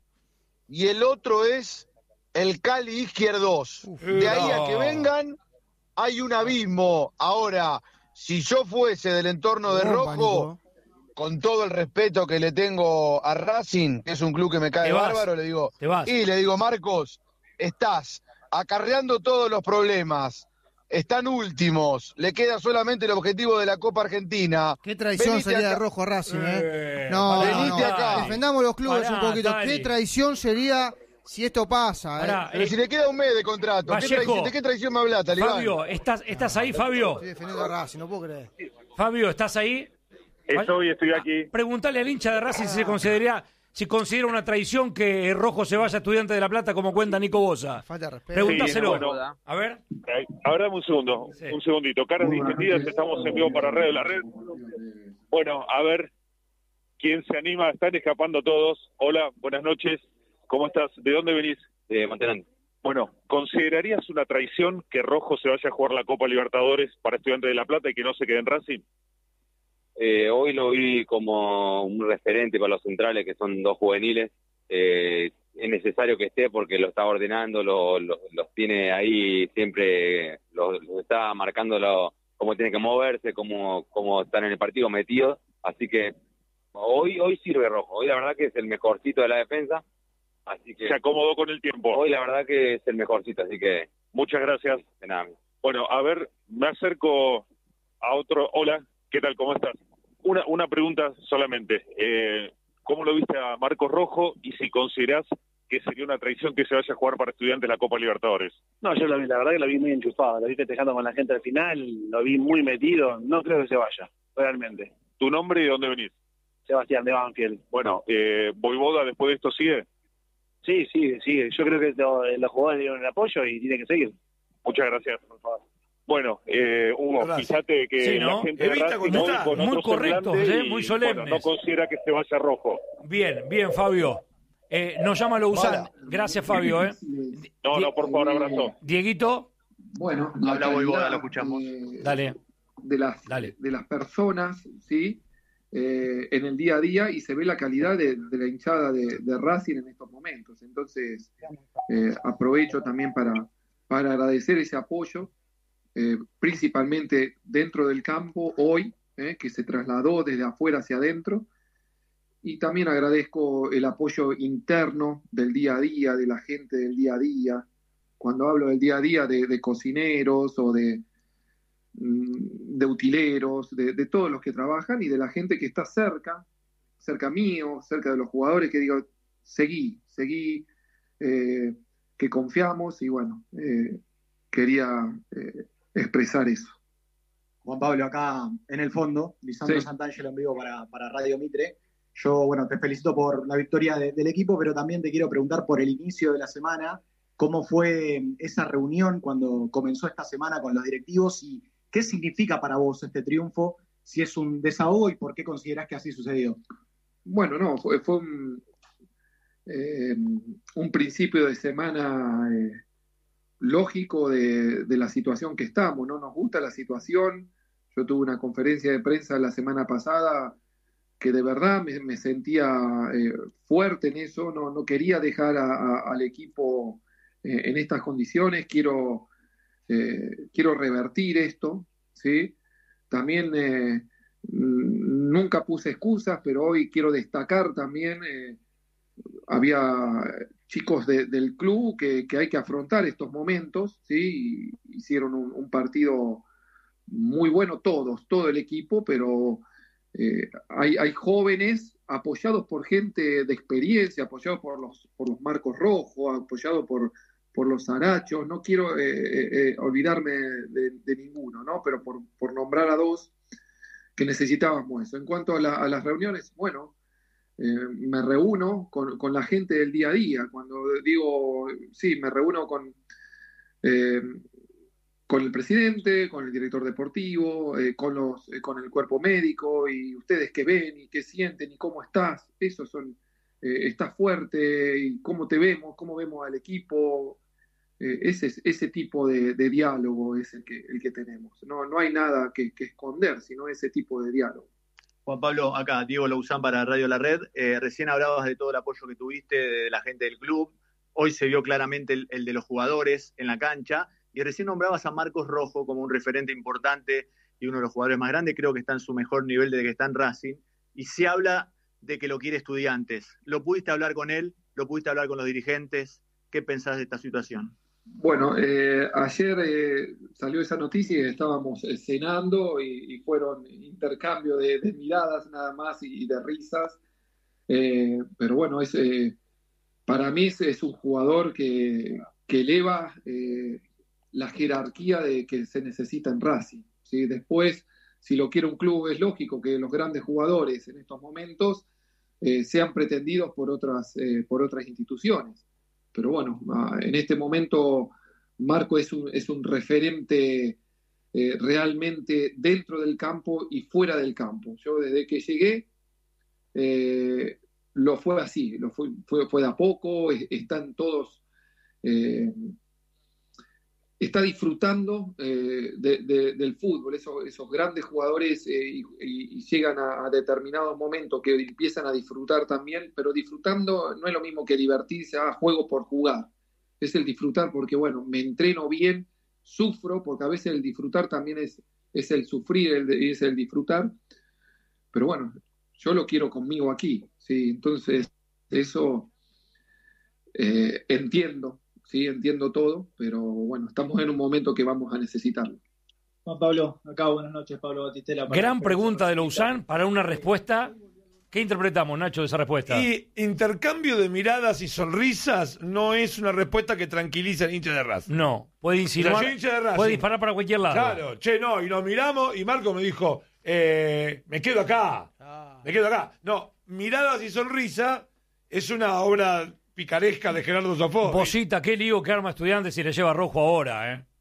Speaker 9: y el otro es el Cali Izquierdos. De ahí a que vengan hay un abismo. Ahora, si yo fuese del entorno de
Speaker 3: Bomba,
Speaker 9: Rojo,
Speaker 3: Nico.
Speaker 9: con todo el respeto que le tengo a Racing, que es un club que me cae
Speaker 1: Te vas,
Speaker 9: bárbaro, le digo,
Speaker 1: te vas.
Speaker 9: y le digo, Marcos, estás acarreando todos los problemas, están últimos, le queda solamente el objetivo de la Copa Argentina.
Speaker 3: Qué traición
Speaker 9: Venite
Speaker 3: sería de
Speaker 9: acá.
Speaker 3: Rojo a Racing, ¿eh?
Speaker 1: Eh,
Speaker 3: No,
Speaker 1: pará,
Speaker 3: no,
Speaker 9: venite
Speaker 3: no.
Speaker 9: acá.
Speaker 3: Defendamos los clubes
Speaker 1: Pará,
Speaker 3: un poquito.
Speaker 1: dale.
Speaker 3: Qué traición sería si esto pasa, ¿eh?
Speaker 1: Pará,
Speaker 9: Pero
Speaker 1: eh,
Speaker 9: si le queda un mes de contrato, ¿qué
Speaker 1: Vallejo.
Speaker 9: traición- ¿de qué traición me habla, Talibán?
Speaker 1: Fabio, ¿estás, ¿estás ahí, Fabio?
Speaker 3: Estoy defendiendo a Racing, no puedo creer.
Speaker 1: Fabio, ¿estás ahí?
Speaker 6: Estoy, estoy aquí.
Speaker 1: Preguntale al hincha de Racing si se considera, si considera una traición que Rojo se vaya a Estudiante de La Plata, como cuenta Nico Bosa.
Speaker 3: Falta de respeto.
Speaker 1: Preguntáselo.
Speaker 6: Sí, bueno.
Speaker 1: A ver.
Speaker 6: Eh, Ahora dame un segundo,
Speaker 1: Sí.
Speaker 6: un segundito. Caras distendidas, estamos en vivo para Red de la Red. Bueno, a ver, ¿quién se anima? Están escapando todos. Hola, buenas noches. ¿Cómo estás? ¿De dónde venís?
Speaker 10: De Monterán.
Speaker 6: Bueno, ¿considerarías una traición que Rojo se vaya a jugar la Copa Libertadores para Estudiantes de La Plata y que no se quede en Racing?
Speaker 10: Eh, hoy lo vi como un referente para los centrales, que son dos juveniles. Eh, es necesario que esté porque lo está ordenando, lo, lo, los tiene ahí siempre, los, los está marcando lo, cómo tiene que moverse, cómo, cómo están en el partido metidos. Así que hoy hoy sirve Rojo. Hoy la verdad que es el mejorcito de la defensa. Así que
Speaker 11: se acomodó con el tiempo.
Speaker 10: Hoy la verdad que es el mejorcito, así que...
Speaker 11: Muchas gracias.
Speaker 10: De nada.
Speaker 11: Bueno, a ver, me acerco a otro. Hola, ¿qué tal? ¿Cómo estás? Una, una pregunta solamente. Eh, ¿Cómo lo viste a Marcos Rojo y si considerás que sería una traición que se vaya a jugar para Estudiantes la Copa Libertadores?
Speaker 12: No, yo lo vi, la verdad que lo vi muy enchufado, lo vi festejando con la gente al final, lo vi muy metido, no creo que se vaya, realmente.
Speaker 11: ¿Tu nombre y de dónde venís?
Speaker 12: Sebastián de Banfield.
Speaker 11: Bueno, eh, ¿Voivoda después de esto sigue?
Speaker 12: Sí, sí, sigue. Yo creo que lo, los jugadores dieron el apoyo y tiene que seguir.
Speaker 11: Muchas gracias. Bueno, eh, Hugo,
Speaker 2: Gracias.
Speaker 11: fíjate que
Speaker 1: Sí, ¿no?
Speaker 11: la gente de
Speaker 2: Evita
Speaker 11: Racing
Speaker 2: contestar.
Speaker 11: hoy con
Speaker 1: Muy
Speaker 11: otro
Speaker 1: correctos,
Speaker 11: semblante
Speaker 1: ¿eh?
Speaker 11: y,
Speaker 1: Muy solemnes.
Speaker 11: bueno, no considera que se vaya Rojo.
Speaker 1: Bien, bien, Fabio. Eh, nos llama Lousán. Gracias, Fabio. ¿eh?
Speaker 11: No, no, por favor, abrazo.
Speaker 1: Dieguito,
Speaker 13: Bueno, la
Speaker 7: Habla Voivoda,
Speaker 13: calidad
Speaker 7: lo escuchamos.
Speaker 13: de-
Speaker 1: dale.
Speaker 13: de las,
Speaker 1: Dale.
Speaker 13: de las personas, ¿sí? Eh, en el día a día y se ve la calidad de, de la hinchada de, de Racing en estos momentos. Entonces, eh, aprovecho también para, para agradecer ese apoyo, eh, principalmente dentro del campo hoy, eh, que se trasladó desde afuera hacia adentro. Y también agradezco el apoyo interno del día a día, de la gente del día a día. Cuando hablo del día a día, de, de cocineros o de de utileros, de, de todos los que trabajan y de la gente que está cerca, cerca mío, cerca de los jugadores, que digo, seguí, seguí, eh, que confiamos y bueno, eh, quería eh, expresar eso.
Speaker 14: Juan Pablo, acá en el fondo, Lisandro
Speaker 13: Sí.
Speaker 14: Santangelo en vivo para, para Radio Mitre. Yo, bueno, te felicito por la victoria de- del equipo, pero también te quiero preguntar por el inicio de la semana, cómo fue esa reunión cuando comenzó esta semana con los directivos y qué significa para vos este triunfo, si es un desahogo y por qué considerás que así sucedió.
Speaker 13: Bueno, no, fue, fue un, eh, un principio de semana eh, lógico de, de la situación que estamos, ¿no? Nos gusta la situación. Yo tuve una conferencia de prensa la semana pasada que de verdad me, me sentía eh, fuerte en eso, no, no quería dejar a- a- al equipo eh, en estas condiciones, quiero, eh, quiero revertir esto, ¿sí? También eh, mm, nunca puse excusas, pero hoy quiero destacar también, eh, había chicos de- del club que, que hay que afrontar estos momentos, ¿sí? Y hicieron un, un partido muy bueno todos, todo el equipo, pero eh, hay, hay jóvenes apoyados por gente de experiencia, apoyados por los, por los Marcos Rojos, apoyados por, por los Arachos, no quiero eh, eh, eh, olvidarme de, de ninguno, ¿no? Pero por, por nombrar a dos que necesitábamos eso. En cuanto a, la- a las reuniones, bueno, eh, me reúno con, con la gente del día a día. Cuando digo, sí, me reúno con, eh, con el presidente, con el director deportivo, eh, con, los, eh, con el cuerpo médico, y ustedes qué ven y qué sienten y cómo estás. Esos son, eh, estás fuerte y cómo te vemos, cómo vemos al equipo. Eh, ese, es- ese tipo de, de diálogo es el que, el que tenemos. No, no hay nada que, que esconder, sino ese tipo de diálogo.
Speaker 7: Juan Pablo, acá Diego Lousán para Radio La Red. Eh, recién hablabas de todo el apoyo que tuviste de la gente del club. Hoy se vio claramente el, el de los jugadores en la cancha. Y recién nombrabas a Marcos Rojo como un referente importante y uno de los jugadores más grandes. Creo que está en su mejor nivel desde que está en Racing. Y se habla de que lo quiere Estudiantes. ¿Lo pudiste hablar con él? ¿Lo pudiste hablar con los dirigentes? ¿Qué pensás de esta situación?
Speaker 13: Bueno, eh, ayer eh, salió esa noticia y estábamos eh, cenando y, y fueron intercambio de, de miradas nada más y, y de risas. Eh, pero bueno, es, eh, para mí es, es un jugador que, que eleva eh, la jerarquía de que se necesita en Racing, ¿sí? Después, si lo quiere un club, es lógico que los grandes jugadores en estos momentos eh, sean pretendidos por otras, eh, por otras instituciones. Pero bueno, ah, en este momento Marco es un, es un referente eh, realmente dentro del campo y fuera del campo. Yo desde que llegué eh, lo fue así, lo fue, fue, fue de a poco, es- están todos, eh, está disfrutando eh, de, de, del fútbol. Esos, esos grandes jugadores eh, y, y, y llegan a, a determinados momentos que empiezan a disfrutar también, pero disfrutando no es lo mismo que divertirse, ah, juego por jugar. Es el disfrutar porque, bueno, me entreno bien, sufro, porque a veces el disfrutar también es, es el sufrir, el, es el disfrutar. Pero bueno, yo lo quiero conmigo aquí, ¿sí? Entonces, eso eh, entiendo. Sí, entiendo todo, pero bueno, estamos en un momento que vamos a necesitarlo.
Speaker 15: Juan Pablo, acá buenas noches, Pablo Batistela.
Speaker 1: Gran pregunta de Lousán para una respuesta. ¿Qué interpretamos, Nacho, de esa respuesta?
Speaker 2: Y intercambio de miradas y sonrisas no es una respuesta que tranquiliza al hincha de Racing.
Speaker 1: No, puede insinuar, puede disparar para cualquier lado.
Speaker 2: Claro, che, no, y nos miramos y Marco me dijo, eh, me quedo acá, ah. me quedo acá. No, miradas y sonrisa es una obra picaresca de Gerardo Sofó.
Speaker 1: Posita, qué lío que arma Estudiantes y le lleva Rojo ahora, ¿eh?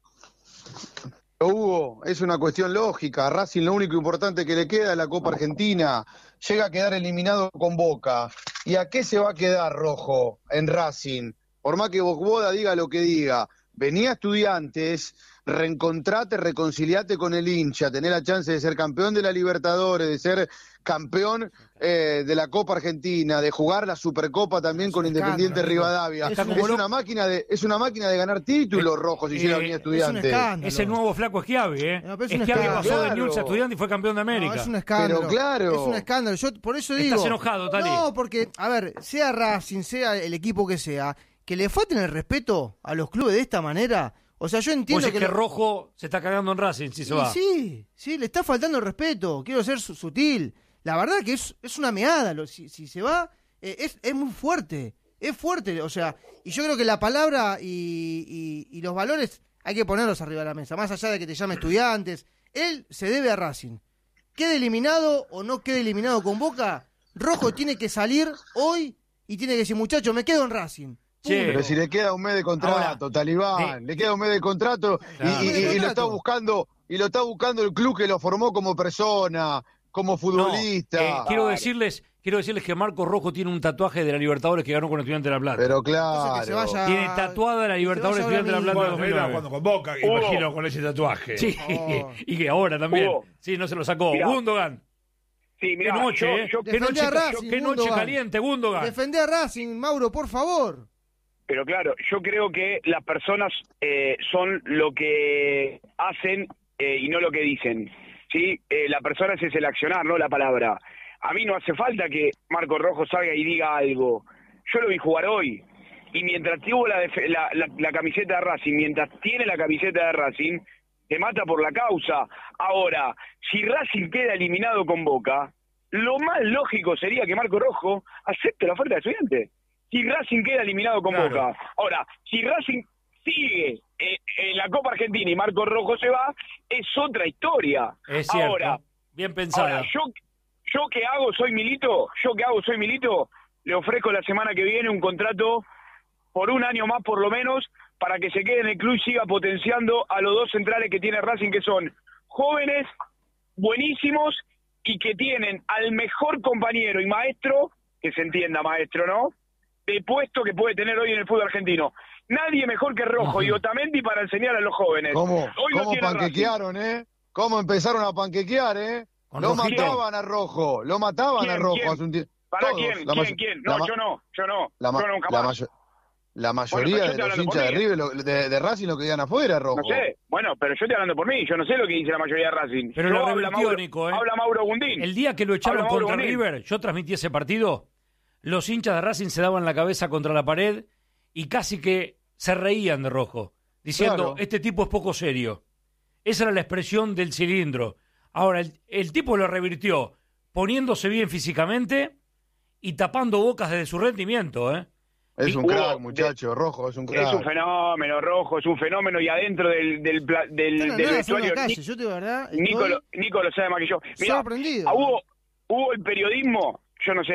Speaker 9: Hugo, es una cuestión lógica. A Racing lo único importante que le queda es la Copa Argentina. Llega a quedar eliminado con Boca. ¿Y a qué se va a quedar Rojo en Racing? Por más que Boca diga lo que diga. Venía Estudiantes, reencontrate, reconciliate con el hincha, tener la chance de ser campeón de la Libertadores, de ser campeón eh, de la Copa Argentina, de jugar la Supercopa también con Independiente escándalo, Rivadavia. Es, es una máquina de es una máquina de ganar títulos, Rojo, si eh, llega a venir Estudiantes.
Speaker 1: Es el nuevo flaco Schiavi, ¿eh? No, Schiavi pasó claro. de Newell's a Estudiantes y fue campeón de América.
Speaker 3: No, es un escándalo.
Speaker 9: Pero claro.
Speaker 3: Es un escándalo. Yo por eso digo.
Speaker 1: Estás enojado, Tali.
Speaker 3: No, porque, a ver, sea Racing, sea el equipo que sea, que le falten el respeto a los clubes de esta manera. O sea, yo entiendo
Speaker 1: pues
Speaker 3: que,
Speaker 1: que
Speaker 3: lo...
Speaker 1: Rojo se está cagando en Racing si se
Speaker 3: sí,
Speaker 1: va.
Speaker 3: Sí, sí, le está faltando el respeto. Quiero ser su- sutil. La verdad que es, es una meada. Lo, si, si se va, eh, es, es muy fuerte. Es fuerte. O sea, y yo creo que la palabra y, y, y los valores hay que ponerlos arriba de la mesa. Más allá de que te llame Estudiantes. Él se debe a Racing. Quede eliminado o no quede eliminado con Boca, Rojo tiene que salir hoy y tiene que decir, muchacho, me quedo en Racing.
Speaker 9: Sí, pero si le queda un mes de contrato, Ahora, Talibán, sí. le queda un mes de contrato claro. y, y, y lo está buscando y lo está buscando el club que lo formó como persona, como futbolista.
Speaker 1: No, eh, quiero decirles, quiero decirles que Marcos Rojo tiene un tatuaje de la Libertadores que ganó con Estudiantes de La Plata.
Speaker 9: Pero claro,
Speaker 3: que se vaya,
Speaker 1: tiene tatuada la Libertadores de Estudiantes de La Plata.
Speaker 2: Bueno, de era cuando con Boca, oh. imagino con ese tatuaje.
Speaker 1: Sí, oh. y que ahora también. Oh. Sí, no se lo sacó. Mirá. Gundogan.
Speaker 6: Sí, mirá,
Speaker 1: qué noche,
Speaker 6: yo,
Speaker 1: ¿eh?
Speaker 6: yo,
Speaker 1: qué noche,
Speaker 3: Racing,
Speaker 1: qué noche caliente, Gundogan.
Speaker 3: Defendé a Racing, Mauro, por favor.
Speaker 6: Pero claro, yo creo que las personas eh, son lo que hacen eh, y no lo que dicen. ¿Sí? Eh, la persona es el accionar, no la palabra. A mí no hace falta que Marco Rojo salga y diga algo. Yo lo vi jugar hoy. Y mientras tuvo la, la, la, la camiseta de Racing, mientras tiene la camiseta de Racing, se mata por la causa. Ahora, si Racing queda eliminado con Boca, lo más lógico sería que Marco Rojo acepte la oferta de Estudiantes. Si Racing queda eliminado con claro. Boca. Ahora, si Racing sigue eh, en la Copa Argentina y Marco Rojo se va, es otra historia.
Speaker 1: Es cierto.
Speaker 6: Ahora,
Speaker 1: bien pensado.
Speaker 6: Ahora, yo, yo que hago, soy Milito, yo que hago, soy Milito, le ofrezco la semana que viene un contrato por un año más por lo menos, para que se quede en el club y siga potenciando a los dos centrales que tiene Racing, que son jóvenes, buenísimos, y que tienen al mejor compañero y maestro, que se entienda maestro, ¿no?, de puesto que puede tener hoy en el fútbol argentino. Nadie mejor que Rojo uh-huh. y Otamendi para enseñar a los jóvenes.
Speaker 9: ¿Cómo,
Speaker 6: hoy
Speaker 9: ¿cómo panquequearon, eh? ¿Cómo empezaron a panquequear, eh? Con lo Rojito. mataban a Rojo, lo mataban a Rojo hace un tiempo.
Speaker 6: ¿Para Todos, quién? ¿Quién? May- ¿Quién? No, ma- yo no, yo no.
Speaker 9: La, ma-
Speaker 6: yo nunca
Speaker 9: la,
Speaker 6: más.
Speaker 9: may- la mayoría bueno, de los hinchas de River, lo, de, de Racing, lo que quedan afuera, Rojo.
Speaker 6: No sé, bueno, pero yo estoy hablando por mí, yo no sé lo que dice la mayoría de Racing.
Speaker 1: Pero
Speaker 6: yo
Speaker 1: lo
Speaker 6: habla
Speaker 1: revirtió,
Speaker 6: Mauro,
Speaker 1: Nico, ¿eh?
Speaker 6: Habla Mauro Gundín.
Speaker 1: El día que lo echaron
Speaker 6: habla
Speaker 1: contra River, yo transmití ese partido, los hinchas de Racing se daban la cabeza contra la pared y casi que se reían de Rojo, diciendo, claro. este tipo es poco serio. Esa era la expresión del cilindro. Ahora, el, el tipo lo revirtió, poniéndose bien físicamente y tapando bocas desde su rendimiento, ¿eh?
Speaker 9: Es un crack, muchacho, de, Rojo, es un crack.
Speaker 6: Es un fenómeno, Rojo, es un fenómeno, y adentro del, del, del, del, del vestuario...
Speaker 3: Calle, yo te verdad,
Speaker 6: Nico, lo, Nico lo sabe más que yo. Mirá,
Speaker 3: sorprendido.
Speaker 6: Hubo, hubo el periodismo, yo no sé,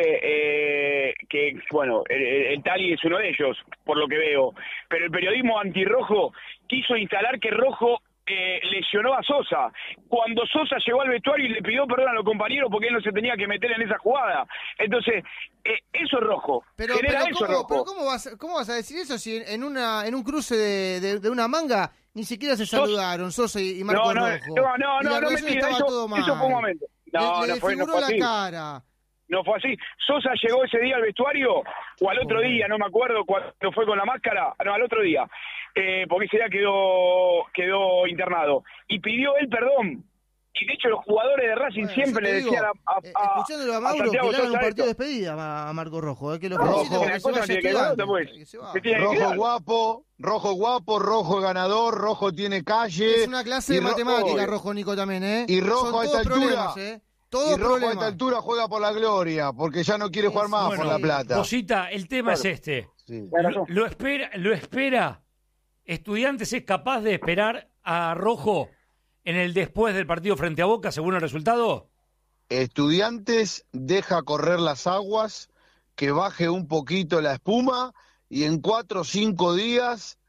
Speaker 6: eh, que, bueno, el, el Tali es uno de ellos, por lo que veo, pero el periodismo antirrojo quiso instalar que Rojo eh, lesionó a Sosa, cuando Sosa llegó al vestuario y le pidió perdón a los compañeros porque él no se tenía que meter en esa jugada. Entonces, eh, eso es Rojo,
Speaker 3: pero,
Speaker 6: genera
Speaker 3: pero
Speaker 6: eso
Speaker 3: ¿cómo,
Speaker 6: Rojo.
Speaker 3: Pero ¿cómo vas, cómo vas a decir eso si en, una, en un cruce de, de, de una manga Ni siquiera se saludaron, Sosa y Marco
Speaker 6: no, no,
Speaker 3: Rojo.
Speaker 6: No, no,
Speaker 3: y
Speaker 6: no,
Speaker 3: la
Speaker 6: no me
Speaker 3: relación
Speaker 6: tira,
Speaker 3: estaba
Speaker 6: eso,
Speaker 3: todo mal.
Speaker 6: eso fue un momento. No,
Speaker 3: le,
Speaker 6: no
Speaker 3: le
Speaker 6: fue, no
Speaker 3: desfiguró
Speaker 6: fue
Speaker 3: la
Speaker 6: así.
Speaker 3: cara.
Speaker 6: No fue así. Sosa llegó ese día al vestuario, o al otro día, no me acuerdo cuando fue con la máscara, no, al otro día, eh, porque ese día quedó, quedó internado. Y pidió él perdón. Y de hecho los jugadores de Racing
Speaker 3: Bueno,
Speaker 6: siempre le
Speaker 3: digo,
Speaker 6: decían a, a,
Speaker 3: eh,
Speaker 6: a,
Speaker 3: escuchándolo a Mauro,
Speaker 6: a Santiago
Speaker 3: que le hagan un
Speaker 6: Sosa
Speaker 3: partido de
Speaker 6: esto.
Speaker 3: despedida a, a Marco Rojo, eh, que lo
Speaker 9: Rojo,
Speaker 3: feliciten porque se
Speaker 6: cosa
Speaker 3: vaya
Speaker 6: tiene que ver,
Speaker 3: estudiante,
Speaker 6: pues.
Speaker 3: que se va.
Speaker 6: ¿Qué tiene que
Speaker 9: Rojo
Speaker 6: ver?
Speaker 9: guapo, rojo guapo, rojo ganador, rojo tiene calle.
Speaker 3: Es una clase de
Speaker 9: y ro-
Speaker 3: matemática,
Speaker 9: oh,
Speaker 3: Rojo Nico también, ¿eh?
Speaker 9: Y Rojo
Speaker 3: Son
Speaker 9: a esta
Speaker 3: todos
Speaker 9: altura.
Speaker 3: problemas, ¿eh? Todos
Speaker 9: Y Rojo a
Speaker 3: problemas.
Speaker 9: esta altura juega por la gloria, porque ya no quiere jugar más
Speaker 1: Bueno,
Speaker 9: por la plata.
Speaker 1: Bosita, el tema
Speaker 9: Claro.
Speaker 1: es este.
Speaker 9: Sí.
Speaker 1: Lo, lo espera, lo espera. Estudiantes es capaz de esperar a Rojo en el después del partido frente a Boca, según el resultado.
Speaker 9: Estudiantes deja correr las aguas, que baje un poquito la espuma y en cuatro o cinco días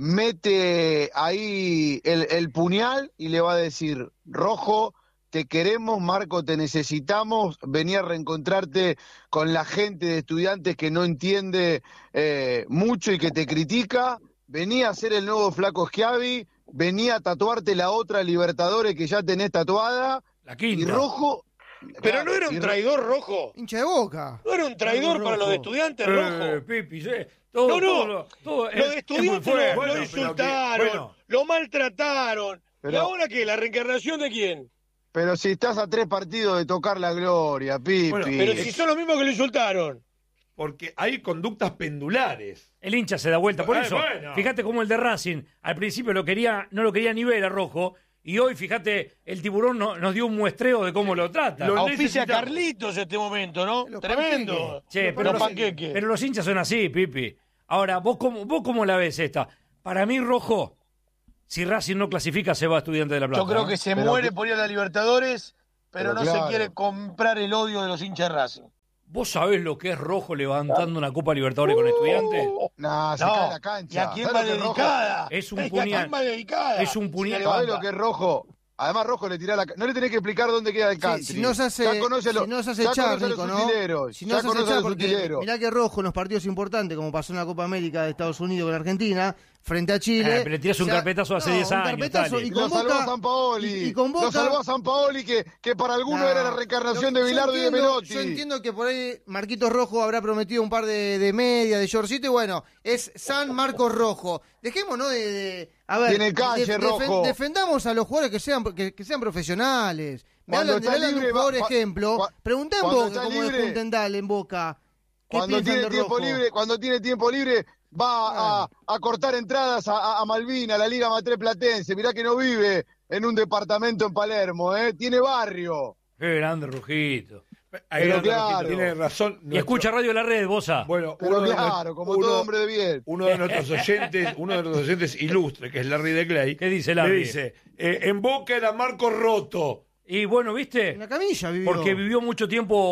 Speaker 9: mete ahí el, el puñal y le va a decir, Rojo, te queremos, Marco, te necesitamos, vení a reencontrarte con la gente de Estudiantes que no entiende eh, mucho y que te critica, vení a ser el nuevo Flaco Schiavi, vení a tatuarte la otra Libertadores que ya tenés tatuada,
Speaker 1: la quinta.
Speaker 9: Y Rojo...
Speaker 8: Pero no era un traidor Rojo.
Speaker 3: Hincha de Boca.
Speaker 8: No era un traidor
Speaker 1: Rojo.
Speaker 8: para los de Estudiantes,
Speaker 1: Eh,
Speaker 8: Rojo.
Speaker 1: Pipi, sí. Todo,
Speaker 8: no, no.
Speaker 1: todo lo- todo es-
Speaker 8: los de
Speaker 1: es muy
Speaker 8: Estudiantes
Speaker 1: fuerte.
Speaker 8: lo,
Speaker 1: Bueno,
Speaker 8: lo
Speaker 1: pero que-
Speaker 8: insultaron,
Speaker 1: bueno.
Speaker 8: lo maltrataron. ¿Y
Speaker 9: Pero-
Speaker 8: ahora qué? ¿La reencarnación de quién?
Speaker 9: Pero si estás a tres partidos de tocar la gloria, Pipi.
Speaker 2: Bueno,
Speaker 8: Pero si son los mismos que lo insultaron.
Speaker 2: Porque hay conductas pendulares.
Speaker 1: El hincha se da vuelta. Por
Speaker 2: Eh,
Speaker 1: eso,
Speaker 2: bueno.
Speaker 1: fíjate cómo el de Racing al principio lo quería, no lo quería ni ver a Rojo. Y hoy, fíjate, el tiburón no- nos dio un muestreo de cómo lo trata.
Speaker 2: Lo
Speaker 8: Auspicia
Speaker 2: necesitamos.
Speaker 8: Carlitos este momento, ¿no?
Speaker 3: Los
Speaker 8: Tremendo.
Speaker 1: Che,
Speaker 8: Los
Speaker 1: pero, los,
Speaker 8: panqueques.
Speaker 1: pero los hinchas son así, Pipi. Ahora, ¿vos cómo, ¿vos cómo la ves esta? Para mí, Rojo, si Racing no clasifica, se va a Estudiante de La Plata.
Speaker 8: Yo creo
Speaker 1: ¿no?
Speaker 8: que se
Speaker 9: Pero
Speaker 8: muere
Speaker 9: que-
Speaker 8: por ir a la Libertadores, pero,
Speaker 9: Pero
Speaker 8: no
Speaker 9: claro.
Speaker 8: se quiere comprar el odio de los hinchas de Racing.
Speaker 1: ¿Vos sabés lo que es Rojo levantando una Copa Libertadores con Estudiantes?
Speaker 9: Nah, se
Speaker 8: No.
Speaker 9: cae la
Speaker 8: ¿Y
Speaker 9: cancha.
Speaker 8: a quién
Speaker 9: ¿Sabés
Speaker 8: va
Speaker 9: lo que es Rojo?
Speaker 8: dedicada?
Speaker 1: Es un
Speaker 8: ¿Y a
Speaker 1: puñal.
Speaker 8: quién va dedicada?
Speaker 1: Es un puñal.
Speaker 8: Si le
Speaker 9: ¿Sabés
Speaker 8: levanta.
Speaker 9: lo que es Rojo? Además, Rojo le tira la... ca- No le tenés que explicar dónde queda el
Speaker 3: Sí,
Speaker 9: country.
Speaker 3: si no se hace,
Speaker 9: ya conoce a los,
Speaker 3: si no se hace
Speaker 9: ya
Speaker 3: echar,
Speaker 9: conoce a los
Speaker 3: Nico, ¿no?
Speaker 9: utileros.
Speaker 3: Si no
Speaker 9: ya
Speaker 3: se hace
Speaker 9: conoce a
Speaker 3: echar,
Speaker 9: los
Speaker 3: porque
Speaker 9: utileros.
Speaker 3: mirá que Rojo en los partidos importantes, como pasó en la Copa América de Estados Unidos con Argentina, frente a Chile...
Speaker 1: Eh, pero le tirás un
Speaker 3: ya-
Speaker 1: carpetazo hace
Speaker 3: no,
Speaker 1: diez
Speaker 3: un
Speaker 1: años,
Speaker 3: carpetazo
Speaker 1: dale.
Speaker 3: y
Speaker 9: Y
Speaker 3: con
Speaker 9: lo salvó
Speaker 3: Boca...
Speaker 9: a San Paoli.
Speaker 3: y- y con Boca-
Speaker 9: Lo salvó a San Paoli, que, que para algunos
Speaker 3: Nah,
Speaker 9: era la reencarnación
Speaker 3: lo-
Speaker 9: de
Speaker 3: yo
Speaker 9: Bilardo y de
Speaker 3: entiendo-
Speaker 9: Menotti.
Speaker 3: Yo entiendo que por ahí Marquitos Rojo habrá prometido un par de, de medias, de shortcito, y bueno, es San Marcos Rojo. Dejémonos de... de- a ver,
Speaker 9: Tiene calle, Rojo.
Speaker 3: defendamos a los jugadores que sean, que, que sean profesionales. Me
Speaker 9: Cuando
Speaker 3: hablan de,
Speaker 9: está
Speaker 3: hablan de un
Speaker 9: libre,
Speaker 3: jugador
Speaker 9: va-
Speaker 3: ejemplo.
Speaker 9: cua-
Speaker 3: Preguntá en
Speaker 9: cuando
Speaker 3: Boca
Speaker 9: está
Speaker 3: cómo
Speaker 9: libre-
Speaker 3: dejó un tendal en Boca. ¿Qué
Speaker 9: Cuando
Speaker 3: piensan
Speaker 9: tiene
Speaker 3: de
Speaker 9: tiempo
Speaker 3: Rojo?
Speaker 9: libre, cuando tiene tiempo libre, va a, a cortar entradas a, a- a Malvina, a la Liga Matré Platense. Mirá que no vive en un departamento en Palermo, ¿eh? Tiene barrio.
Speaker 1: Qué grande, Rojito.
Speaker 2: Ahí
Speaker 9: Pero
Speaker 2: Leandro
Speaker 9: claro.
Speaker 2: tiene razón.
Speaker 1: Y escucha Radio La Red, Bosa.
Speaker 2: Bueno,
Speaker 9: Pero
Speaker 2: uno de
Speaker 9: claro,
Speaker 2: nues-
Speaker 9: como
Speaker 2: uno-
Speaker 9: todo hombre de bien.
Speaker 2: Uno de nuestros oyentes, uno de nuestros oyentes ilustres, que es Larry de Clay,
Speaker 1: ¿Qué dice
Speaker 2: le
Speaker 1: Larry?
Speaker 2: dice, eh, en Boca era Marco Roto.
Speaker 1: Y bueno, ¿viste?
Speaker 3: En la camilla vivió.
Speaker 1: Porque vivió mucho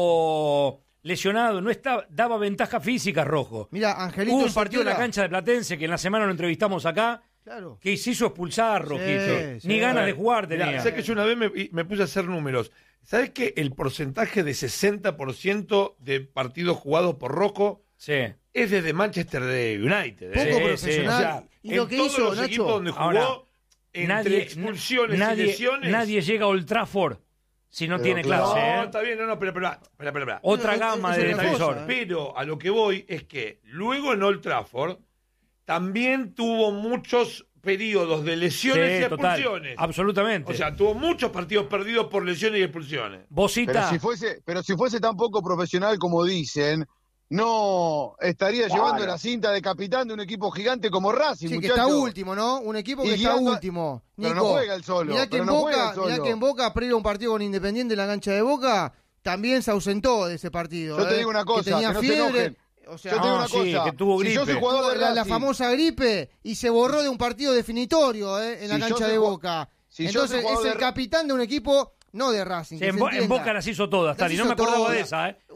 Speaker 1: tiempo lesionado, no estaba, daba ventaja física Rojo.
Speaker 3: Mira, Angelito
Speaker 1: Hubo un partido en la
Speaker 3: Sotiola-
Speaker 1: cancha de Platense que en la semana lo entrevistamos acá,
Speaker 3: Claro.
Speaker 1: que se hizo expulsar, Rojito.
Speaker 3: sí.
Speaker 1: Ni ganas de jugar
Speaker 2: Mirá,
Speaker 1: tenía.
Speaker 2: ¿sabes que yo una vez me, me puse a hacer números? ¿Sabes que el porcentaje de sesenta por ciento de partidos jugados por Rojo
Speaker 1: Sí.
Speaker 2: es desde Manchester United?
Speaker 3: Poco
Speaker 2: ¿eh?
Speaker 1: Sí,
Speaker 3: profesional.
Speaker 2: O sea,
Speaker 3: y lo
Speaker 2: en
Speaker 3: que
Speaker 2: todos
Speaker 3: hizo,
Speaker 2: los
Speaker 3: Nacho...
Speaker 2: equipos donde jugó,
Speaker 1: Ahora,
Speaker 2: entre
Speaker 1: nadie,
Speaker 2: expulsiones
Speaker 1: nadie,
Speaker 2: y lesiones...
Speaker 1: nadie llega a Old Trafford si no
Speaker 9: Pero
Speaker 1: tiene
Speaker 9: claro.
Speaker 1: clase.
Speaker 2: No,
Speaker 1: ¿eh?
Speaker 2: está bien, no, no, espera, espera, espera, espera, espera.
Speaker 1: Otra
Speaker 3: Es-
Speaker 1: gama
Speaker 3: es
Speaker 1: de
Speaker 3: otra
Speaker 1: defensor.
Speaker 3: cosa, ¿eh?
Speaker 2: Pero a lo que voy es que luego en Old Trafford también tuvo muchos periodos de lesiones
Speaker 1: Sí,
Speaker 2: y
Speaker 1: total.
Speaker 2: expulsiones.
Speaker 1: Absolutamente.
Speaker 2: O sea, tuvo muchos partidos perdidos por lesiones y expulsiones.
Speaker 1: Bosita.
Speaker 9: Pero si fuese, pero si fuese tan poco profesional como dicen, no estaría
Speaker 6: Claro.
Speaker 9: llevando la cinta de capitán de un equipo gigante como Racing,
Speaker 3: Sí, que
Speaker 9: muchacho.
Speaker 3: está último, ¿no? Un equipo que
Speaker 9: Y
Speaker 3: está
Speaker 9: guiando-
Speaker 3: último.
Speaker 9: pero
Speaker 3: Nico,
Speaker 9: no juega el solo,
Speaker 3: Mirá que,
Speaker 9: pero
Speaker 3: en
Speaker 9: no juega
Speaker 3: Boca,
Speaker 9: el solo.
Speaker 3: mirá que en Boca, previo a un partido con Independiente en la cancha de Boca, también se ausentó de ese partido.
Speaker 9: Yo te
Speaker 3: ¿eh?
Speaker 9: digo una cosa,
Speaker 3: que tenía
Speaker 9: que no se
Speaker 3: fiebre.
Speaker 9: enojen.
Speaker 3: O sea,
Speaker 9: Yo te digo
Speaker 1: no,
Speaker 9: una
Speaker 1: sí,
Speaker 9: cosa,
Speaker 1: que tuvo
Speaker 9: si yo
Speaker 1: gripe.
Speaker 9: soy jugador de
Speaker 3: la, la
Speaker 9: Racing,
Speaker 3: famosa gripe y se borró de un partido definitorio ¿eh? en la
Speaker 9: Si yo
Speaker 3: cancha
Speaker 9: soy
Speaker 3: de
Speaker 9: ju-
Speaker 3: Boca.
Speaker 9: si yo
Speaker 3: Entonces
Speaker 9: soy jugador
Speaker 3: es el
Speaker 9: de-
Speaker 3: capitán de un equipo, no de Racing.
Speaker 1: Sí,
Speaker 3: que
Speaker 1: en,
Speaker 3: se
Speaker 1: Bo- en
Speaker 3: entienda.
Speaker 1: Boca las hizo todas,
Speaker 3: Las
Speaker 1: Tali. No
Speaker 3: hizo
Speaker 1: me acordaba
Speaker 3: todas.
Speaker 1: de esa, ¿eh?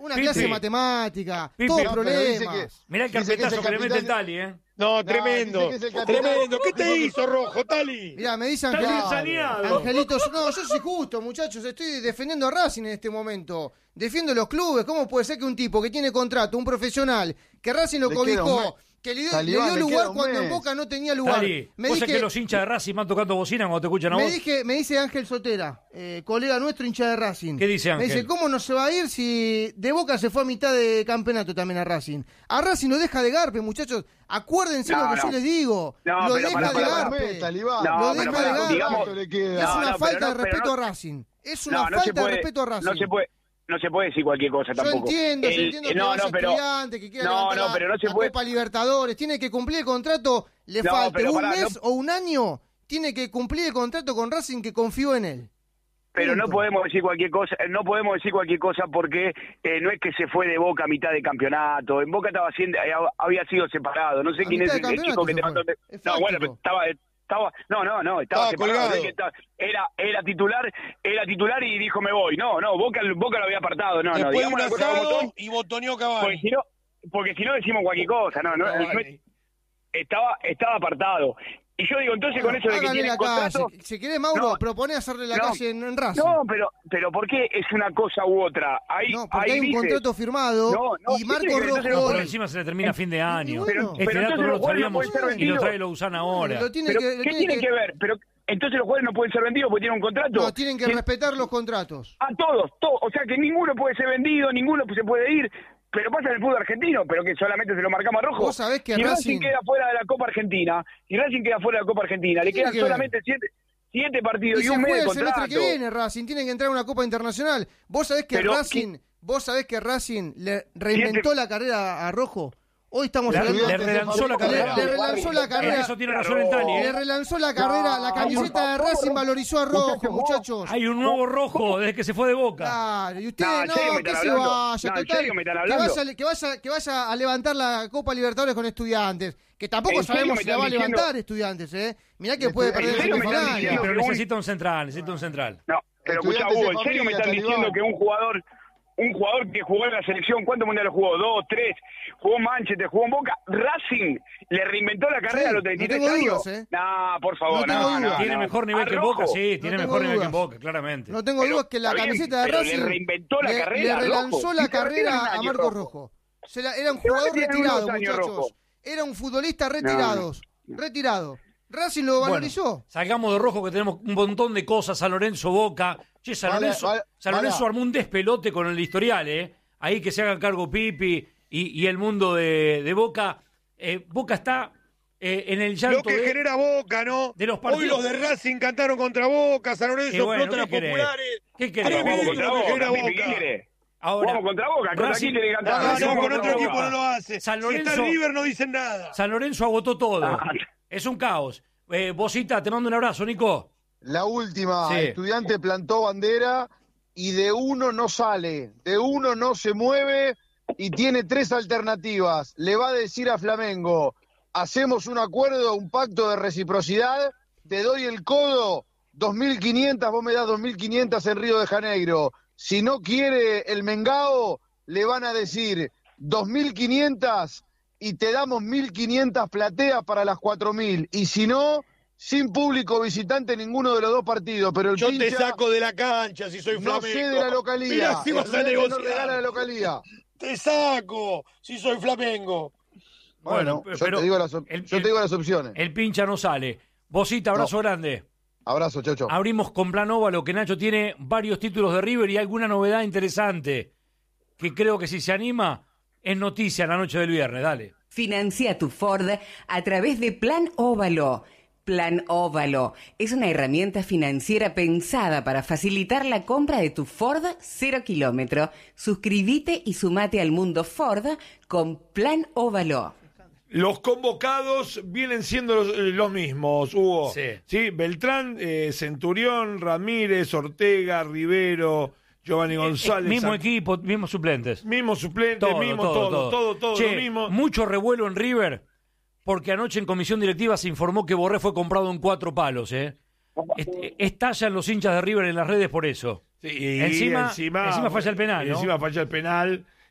Speaker 3: Una
Speaker 1: Pipi.
Speaker 3: clase de matemática,
Speaker 1: Pipi.
Speaker 3: todos
Speaker 1: No,
Speaker 9: pero dice
Speaker 3: problemas.
Speaker 9: que-
Speaker 1: Mirá el
Speaker 9: dice que es
Speaker 1: carpetazo
Speaker 9: el
Speaker 1: que le mete el
Speaker 9: capitán-
Speaker 1: Tali, ¿eh?
Speaker 8: No,
Speaker 9: No,
Speaker 8: tremendo.
Speaker 9: dice que es el capitán-
Speaker 8: Tremendo. ¿Qué te hizo, Rojo, Tali?
Speaker 3: Mirá, me dice
Speaker 1: Está
Speaker 3: Angel-
Speaker 1: bien saneado.
Speaker 3: Angelitos. No, yo soy justo, muchachos. Estoy defendiendo a Racing en este momento. Defiendo los clubes. ¿Cómo puede ser que un tipo que tiene contrato, un profesional, que Racing lo
Speaker 9: Le queda un mes.
Speaker 3: cobijó, que le dio, le
Speaker 9: Talibán,
Speaker 3: dio
Speaker 9: le
Speaker 3: lugar
Speaker 9: queda un
Speaker 3: cuando en
Speaker 9: mes.
Speaker 3: Boca no tenía lugar?
Speaker 1: Tali,
Speaker 3: Me
Speaker 1: vos sabés
Speaker 3: dije,
Speaker 1: que los hinchas de Racing van tocando bocina cuando te escuchan a
Speaker 3: me
Speaker 1: vos.
Speaker 3: dije, me dice Ángel Sotera, eh, colega nuestro, hincha de Racing.
Speaker 1: ¿Qué dice Ángel?
Speaker 3: Me dice, ¿cómo no se va a ir si de Boca se fue a mitad de campeonato también a Racing? A Racing lo deja de garpe, muchachos. Acuérdense
Speaker 6: No,
Speaker 3: lo que
Speaker 6: no.
Speaker 3: yo les digo.
Speaker 6: No,
Speaker 3: lo
Speaker 6: pero
Speaker 3: deja
Speaker 6: pará,
Speaker 3: de
Speaker 6: pará, pará.
Speaker 3: garpe.
Speaker 9: Talibán.
Speaker 6: No,
Speaker 3: lo
Speaker 6: pero
Speaker 3: deja
Speaker 6: pará,
Speaker 3: de garpe.
Speaker 6: digamos-
Speaker 9: ¿Cuánto le queda?
Speaker 3: Es
Speaker 6: No,
Speaker 3: una
Speaker 6: no,
Speaker 3: falta
Speaker 6: pero no,
Speaker 3: de respeto
Speaker 6: pero
Speaker 3: a
Speaker 6: no-
Speaker 3: Racing. Es una
Speaker 6: No, no se
Speaker 3: falta de
Speaker 6: puede,
Speaker 3: respeto a Racing.
Speaker 6: no se puede, no se puede decir cualquier cosa
Speaker 3: Yo
Speaker 6: tampoco.
Speaker 3: entiendo, yo
Speaker 6: El-
Speaker 3: entiendo que
Speaker 6: no,
Speaker 3: vaya
Speaker 6: no, pero,
Speaker 3: estudiante, que quiera
Speaker 6: no,
Speaker 3: levantar
Speaker 6: no,
Speaker 3: la,
Speaker 6: pero no se
Speaker 3: la
Speaker 6: puede.
Speaker 3: Copa Libertadores, tiene que cumplir el contrato, le
Speaker 6: No,
Speaker 3: falte
Speaker 6: pero
Speaker 3: un
Speaker 6: pará,
Speaker 3: mes
Speaker 6: no-
Speaker 3: o un año, tiene que cumplir el contrato con Racing que confió en él.
Speaker 6: Pero no
Speaker 3: Punto.
Speaker 6: podemos decir cualquier cosa, no podemos decir cualquier cosa porque eh, no es que se fue de Boca a mitad de campeonato. En Boca estaba siendo, eh, había sido separado. No sé
Speaker 3: A
Speaker 6: quién es
Speaker 3: mitad de
Speaker 6: el, el chico que te
Speaker 3: campeonato
Speaker 6: mandó.
Speaker 3: se fue. Es
Speaker 6: No, bueno,
Speaker 3: fáctico.
Speaker 6: pero estaba, estaba, no, no, no, estaba,
Speaker 8: Estaba
Speaker 6: separado.
Speaker 8: colgado.
Speaker 6: no es que estaba- era, era titular, era titular y dijo me voy. No, no, Boca, Boca lo había apartado. No, no,
Speaker 8: Después de
Speaker 6: digamos
Speaker 8: un
Speaker 6: la cosa como
Speaker 8: asado
Speaker 6: son,
Speaker 8: y botoneó
Speaker 6: porque
Speaker 8: Cavani.
Speaker 6: si no, porque si no decimos cualquier cosa. No, no, no es- estaba, estaba apartado. Y yo digo, entonces con eso de que
Speaker 3: Hágale
Speaker 6: tiene
Speaker 3: la
Speaker 6: contrato.
Speaker 3: calle. Si querés, Mauro,
Speaker 6: No.
Speaker 3: propone hacerle la
Speaker 6: No.
Speaker 3: calle en, en Racing.
Speaker 6: No, pero, pero ¿por qué es una cosa u otra? Ahí,
Speaker 3: No, porque
Speaker 6: ahí
Speaker 3: hay un
Speaker 6: dice-
Speaker 3: contrato firmado
Speaker 6: No, no,
Speaker 3: y
Speaker 6: ¿qué
Speaker 3: Marco
Speaker 6: tiene que ver? Entonces
Speaker 3: Rojo...
Speaker 6: los
Speaker 1: Por encima se le termina a fin de año.
Speaker 3: Pero-
Speaker 1: este
Speaker 6: pero
Speaker 1: dato
Speaker 6: entonces
Speaker 1: no lo
Speaker 6: los jugadores no
Speaker 1: sabíamos
Speaker 6: pueden ser
Speaker 1: y lo
Speaker 6: vendidos.
Speaker 1: trae Lausanne ahora.
Speaker 3: Lo tiene
Speaker 6: Pero,
Speaker 3: que, lo
Speaker 6: ¿qué
Speaker 3: tiene
Speaker 6: tiene
Speaker 3: que-
Speaker 6: que ver? Pero entonces los jugadores no pueden ser vendidos porque tienen un contrato.
Speaker 3: No, tienen que
Speaker 6: Sí.
Speaker 3: respetar los contratos.
Speaker 6: A todos, todos. O sea que ninguno puede ser vendido, ninguno se puede ir. Pero pasa en el fútbol argentino, pero que solamente se lo marcamos a rojo.
Speaker 3: Vos sabés que
Speaker 6: si
Speaker 3: Racing-
Speaker 6: Racing queda fuera de la Copa Argentina, si Racing queda fuera de la Copa Argentina, le
Speaker 3: ¿Qué tiene
Speaker 6: quedan
Speaker 3: que ver?
Speaker 6: solamente siete, siete partidos
Speaker 3: Y
Speaker 6: y,
Speaker 3: se
Speaker 6: un mes
Speaker 3: juega
Speaker 6: de
Speaker 3: el semestre
Speaker 6: contrato.
Speaker 3: que viene Racing, tiene que entrar a una Copa Internacional. Vos sabés que
Speaker 6: Pero,
Speaker 3: Racing, vos sabés que Racing le reinventó
Speaker 6: Siete-
Speaker 3: la carrera a Rojo. Hoy estamos
Speaker 1: Le-
Speaker 3: hablando
Speaker 1: le relanzó la
Speaker 3: le-
Speaker 1: carrera.
Speaker 3: Le, relanzó la
Speaker 1: En
Speaker 3: carrera.
Speaker 1: eso tiene razón el Tali,
Speaker 3: Le
Speaker 1: ¿eh?
Speaker 3: relanzó la carrera, la camiseta de Racing valorizó a Rojo, muchachos.
Speaker 1: Hay un nuevo rojo desde que se fue de Boca.
Speaker 3: Claro, y usted
Speaker 6: No, ¿en
Speaker 3: no,
Speaker 6: serio me
Speaker 3: que
Speaker 6: están
Speaker 3: se
Speaker 6: hablando?
Speaker 3: vaya,
Speaker 6: No, ¿en
Speaker 3: total,
Speaker 6: serio me están
Speaker 3: que
Speaker 6: hablando?
Speaker 3: vaya, que vaya, que vaya a levantar la Copa Libertadores con Estudiantes, que tampoco
Speaker 6: ¿En serio
Speaker 3: sabemos
Speaker 6: me
Speaker 3: si la
Speaker 6: están
Speaker 3: va a
Speaker 6: diciendo?
Speaker 3: levantar Estudiantes, eh. Mirá que puede
Speaker 9: ¿En
Speaker 3: perder el
Speaker 6: serio me están
Speaker 3: semifinal.
Speaker 6: diciendo
Speaker 1: Pero
Speaker 6: que un-
Speaker 1: necesita un central, necesita un central.
Speaker 6: No, pero escuchá,
Speaker 9: Estudiantes
Speaker 6: Hugo,
Speaker 9: de
Speaker 6: ¿en serio me
Speaker 9: familia,
Speaker 6: están
Speaker 9: Talibán.
Speaker 6: diciendo que un jugador, un jugador que jugó en la selección, ¿cuántos mundiales jugó? Dos, tres, jugó en Manchester, jugó en Boca, Racing le reinventó la carrera
Speaker 3: Sí,
Speaker 6: a los
Speaker 3: no
Speaker 6: treinta y tres
Speaker 3: tengo
Speaker 6: años?
Speaker 3: dudas, ¿eh?
Speaker 6: No, por favor,
Speaker 3: No
Speaker 6: no,
Speaker 3: tengo
Speaker 6: no,
Speaker 3: dudas.
Speaker 1: Tiene
Speaker 6: no.
Speaker 1: mejor nivel
Speaker 6: A
Speaker 1: que en
Speaker 6: Rojo,
Speaker 1: Boca, sí, tiene
Speaker 3: tengo
Speaker 1: mejor nivel que en
Speaker 3: dudas.
Speaker 1: Boca, claramente.
Speaker 3: No tengo
Speaker 6: Pero,
Speaker 3: dudas que la
Speaker 6: está bien,
Speaker 3: camiseta de
Speaker 6: pero le
Speaker 3: Racing
Speaker 6: reinventó la
Speaker 3: le,
Speaker 6: carrera
Speaker 3: le
Speaker 6: a
Speaker 3: relanzó
Speaker 6: Rojo.
Speaker 3: la
Speaker 6: Sí, pero tiene un
Speaker 3: carrera a
Speaker 6: año
Speaker 3: Marco
Speaker 6: Rojo.
Speaker 3: Rojo. Se la- era un
Speaker 6: Pero
Speaker 3: jugador
Speaker 6: tiene
Speaker 3: retirado,
Speaker 6: unos años
Speaker 3: muchachos.
Speaker 6: Rojo.
Speaker 3: Era un futbolista retirado. Retirado. Racing lo valorizó.
Speaker 1: Bueno, salgamos de rojo que tenemos un montón de cosas. San Lorenzo, Boca. Che, San
Speaker 9: Vale,
Speaker 1: Lorenzo,
Speaker 9: vale,
Speaker 1: San
Speaker 9: vale.
Speaker 1: Lorenzo armó un despelote con el historial, ¿eh? Ahí que se hagan cargo Pipi y, y el mundo de, de Boca. Eh, Boca está eh, en el llanto
Speaker 8: Lo que
Speaker 1: de,
Speaker 8: genera Boca, ¿no?
Speaker 1: de los
Speaker 8: Hoy
Speaker 1: partidos.
Speaker 8: los de Racing cantaron contra Boca, San Lorenzo
Speaker 1: Y bueno,
Speaker 8: explota las
Speaker 1: ¿qué querés?
Speaker 8: populares.
Speaker 1: ¿Qué querés?
Speaker 8: Tremendo
Speaker 6: Vamos contra
Speaker 8: lo que
Speaker 6: Boca,
Speaker 8: genera
Speaker 6: Pipi, ¿qué
Speaker 8: Boca.
Speaker 6: querés?
Speaker 1: Ahora,
Speaker 6: Vamos contra Boca, contra
Speaker 1: Racing-
Speaker 6: quién tiene que
Speaker 8: No,
Speaker 6: cantar.
Speaker 8: no,
Speaker 1: Racing
Speaker 8: no, con
Speaker 1: contra
Speaker 8: otro
Speaker 1: Boca.
Speaker 8: equipo no lo hace.
Speaker 1: San
Speaker 8: Si está
Speaker 1: Lorenzo-
Speaker 8: River no dicen nada.
Speaker 1: San Lorenzo agotó todo.
Speaker 6: Ah.
Speaker 1: Es un caos. Eh, Bosita, te mando un abrazo, Nico.
Speaker 9: La última,
Speaker 1: Sí.
Speaker 9: Estudiante plantó bandera y de uno no sale, de uno no se mueve y tiene tres alternativas. Le va a decir a Flamengo, hacemos un acuerdo, un pacto de reciprocidad, te doy el codo, dos mil quinientas, vos me das dos mil quinientas en Río de Janeiro. Si no quiere el Mengao, le van a decir dos mil quinientas y te damos mil quinientas plateas para las cuatro mil. Y si no, sin público visitante ninguno de los dos partidos. Pero el
Speaker 8: Yo te
Speaker 9: pincha
Speaker 8: saco de la cancha si soy
Speaker 9: no
Speaker 8: Flamengo.
Speaker 9: cede la localía.
Speaker 8: Mirá si vas a
Speaker 9: El Rey no regala
Speaker 8: negociar.
Speaker 9: la localía.
Speaker 8: Te saco si soy Flamengo.
Speaker 9: Bueno,
Speaker 1: Bueno,
Speaker 9: yo,
Speaker 1: pero
Speaker 9: te digo las, op-
Speaker 1: el-
Speaker 9: yo
Speaker 1: el-
Speaker 9: te digo las opciones.
Speaker 1: El pincha no sale. Bosita, abrazo
Speaker 9: No.
Speaker 1: grande.
Speaker 9: Abrazo, Chocho.
Speaker 1: Abrimos con Plan Óvalo, que Nacho tiene varios títulos de River y alguna novedad interesante que creo que si se anima es noticia la noche del viernes. Dale.
Speaker 16: Financia tu Ford a través de Plan Óvalo. Plan Óvalo es una herramienta financiera pensada para facilitar la compra de tu Ford cero kilómetro. Suscríbete y sumate al mundo Ford con Plan Óvalo.
Speaker 2: Los convocados vienen siendo los, los mismos, Hugo.
Speaker 1: Sí.
Speaker 2: Sí, Beltrán, eh, Centurión, Ramírez, Ortega, Rivero, Giovanni González.
Speaker 1: mismo
Speaker 2: San-
Speaker 1: equipo, mismos suplentes.
Speaker 2: Mismo suplente,
Speaker 1: Todo,
Speaker 2: mismo
Speaker 1: todo,
Speaker 2: todo,
Speaker 1: todo.
Speaker 2: todo, todo,
Speaker 1: Che,
Speaker 2: lo mismo.
Speaker 1: mucho revuelo en River porque anoche en comisión directiva se informó que Borré fue comprado en cuatro palos, ¿eh? Est- Estallan los hinchas de River en las redes por eso.
Speaker 2: Sí, y
Speaker 1: encima,
Speaker 2: encima,
Speaker 1: encima falla el penal,
Speaker 2: y
Speaker 1: ¿no?
Speaker 2: Encima falla el penal.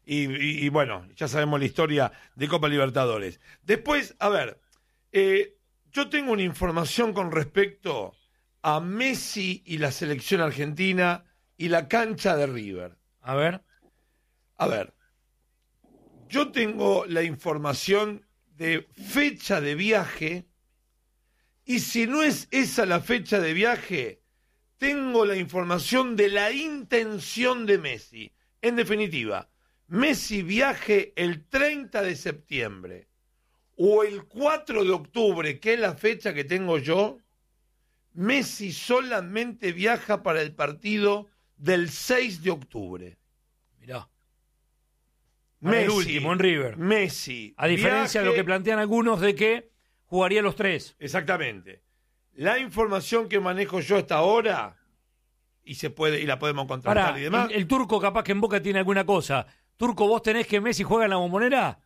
Speaker 2: y, y, y bueno, ya sabemos la historia de Copa Libertadores. Después, a ver, eh, yo tengo una información con respecto a Messi y la selección argentina y la cancha de River.
Speaker 1: A ver.
Speaker 2: A ver, yo tengo la información de fecha de viaje y si no es esa la fecha de viaje, tengo la información de la intención de Messi. En definitiva, Messi viaje el treinta de septiembre o el cuatro de octubre, que es la fecha que tengo yo, Messi solamente viaja para el partido del seis de octubre.
Speaker 1: Mirá.
Speaker 2: Messi,
Speaker 1: el último en River.
Speaker 2: Messi.
Speaker 1: A diferencia
Speaker 2: viaje,
Speaker 1: de lo que plantean algunos de que jugaría los tres.
Speaker 2: Exactamente. La información que manejo yo hasta ahora, y se puede y la podemos contratar
Speaker 1: Pará,
Speaker 2: y demás.
Speaker 1: El, el Turco capaz que en Boca tiene alguna cosa. Turco, ¿vos tenés que Messi juega en la Bombonera?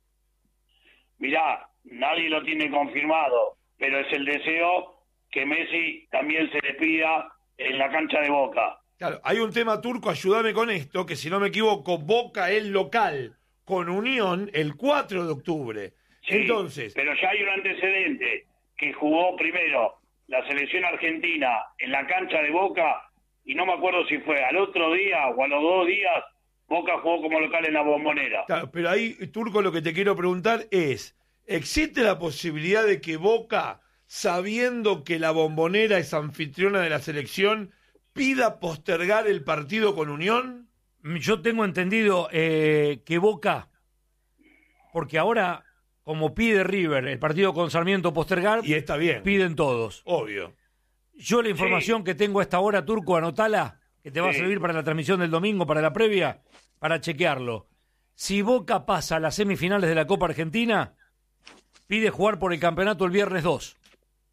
Speaker 17: Mirá, nadie lo tiene confirmado, pero es el deseo que Messi también se despida en la cancha de Boca.
Speaker 2: Claro, hay un tema, Turco, ayúdame con esto, que si no me equivoco, Boca es local con Unión el cuatro de octubre.
Speaker 17: Sí,
Speaker 2: entonces,
Speaker 17: pero ya hay un antecedente, que jugó primero la selección argentina en la cancha de Boca, y no me acuerdo si fue al otro día o a los dos días, Boca jugó como local en la Bombonera.
Speaker 2: Claro, pero ahí, Turco, lo que te quiero preguntar es, ¿existe la posibilidad de que Boca, sabiendo que la Bombonera es anfitriona de la selección, pida postergar el partido con Unión?
Speaker 1: Yo tengo entendido eh, que Boca, porque ahora, como pide River el partido con Sarmiento postergar,
Speaker 2: y está bien,
Speaker 1: piden todos.
Speaker 2: Obvio.
Speaker 1: Yo la información
Speaker 17: sí.
Speaker 1: que tengo a esta hora, Turco, anotala, que te va
Speaker 17: sí.
Speaker 1: a servir para la transmisión del domingo, para la previa, para chequearlo. Si Boca pasa a las semifinales de la Copa Argentina, pide jugar por el campeonato el viernes dos.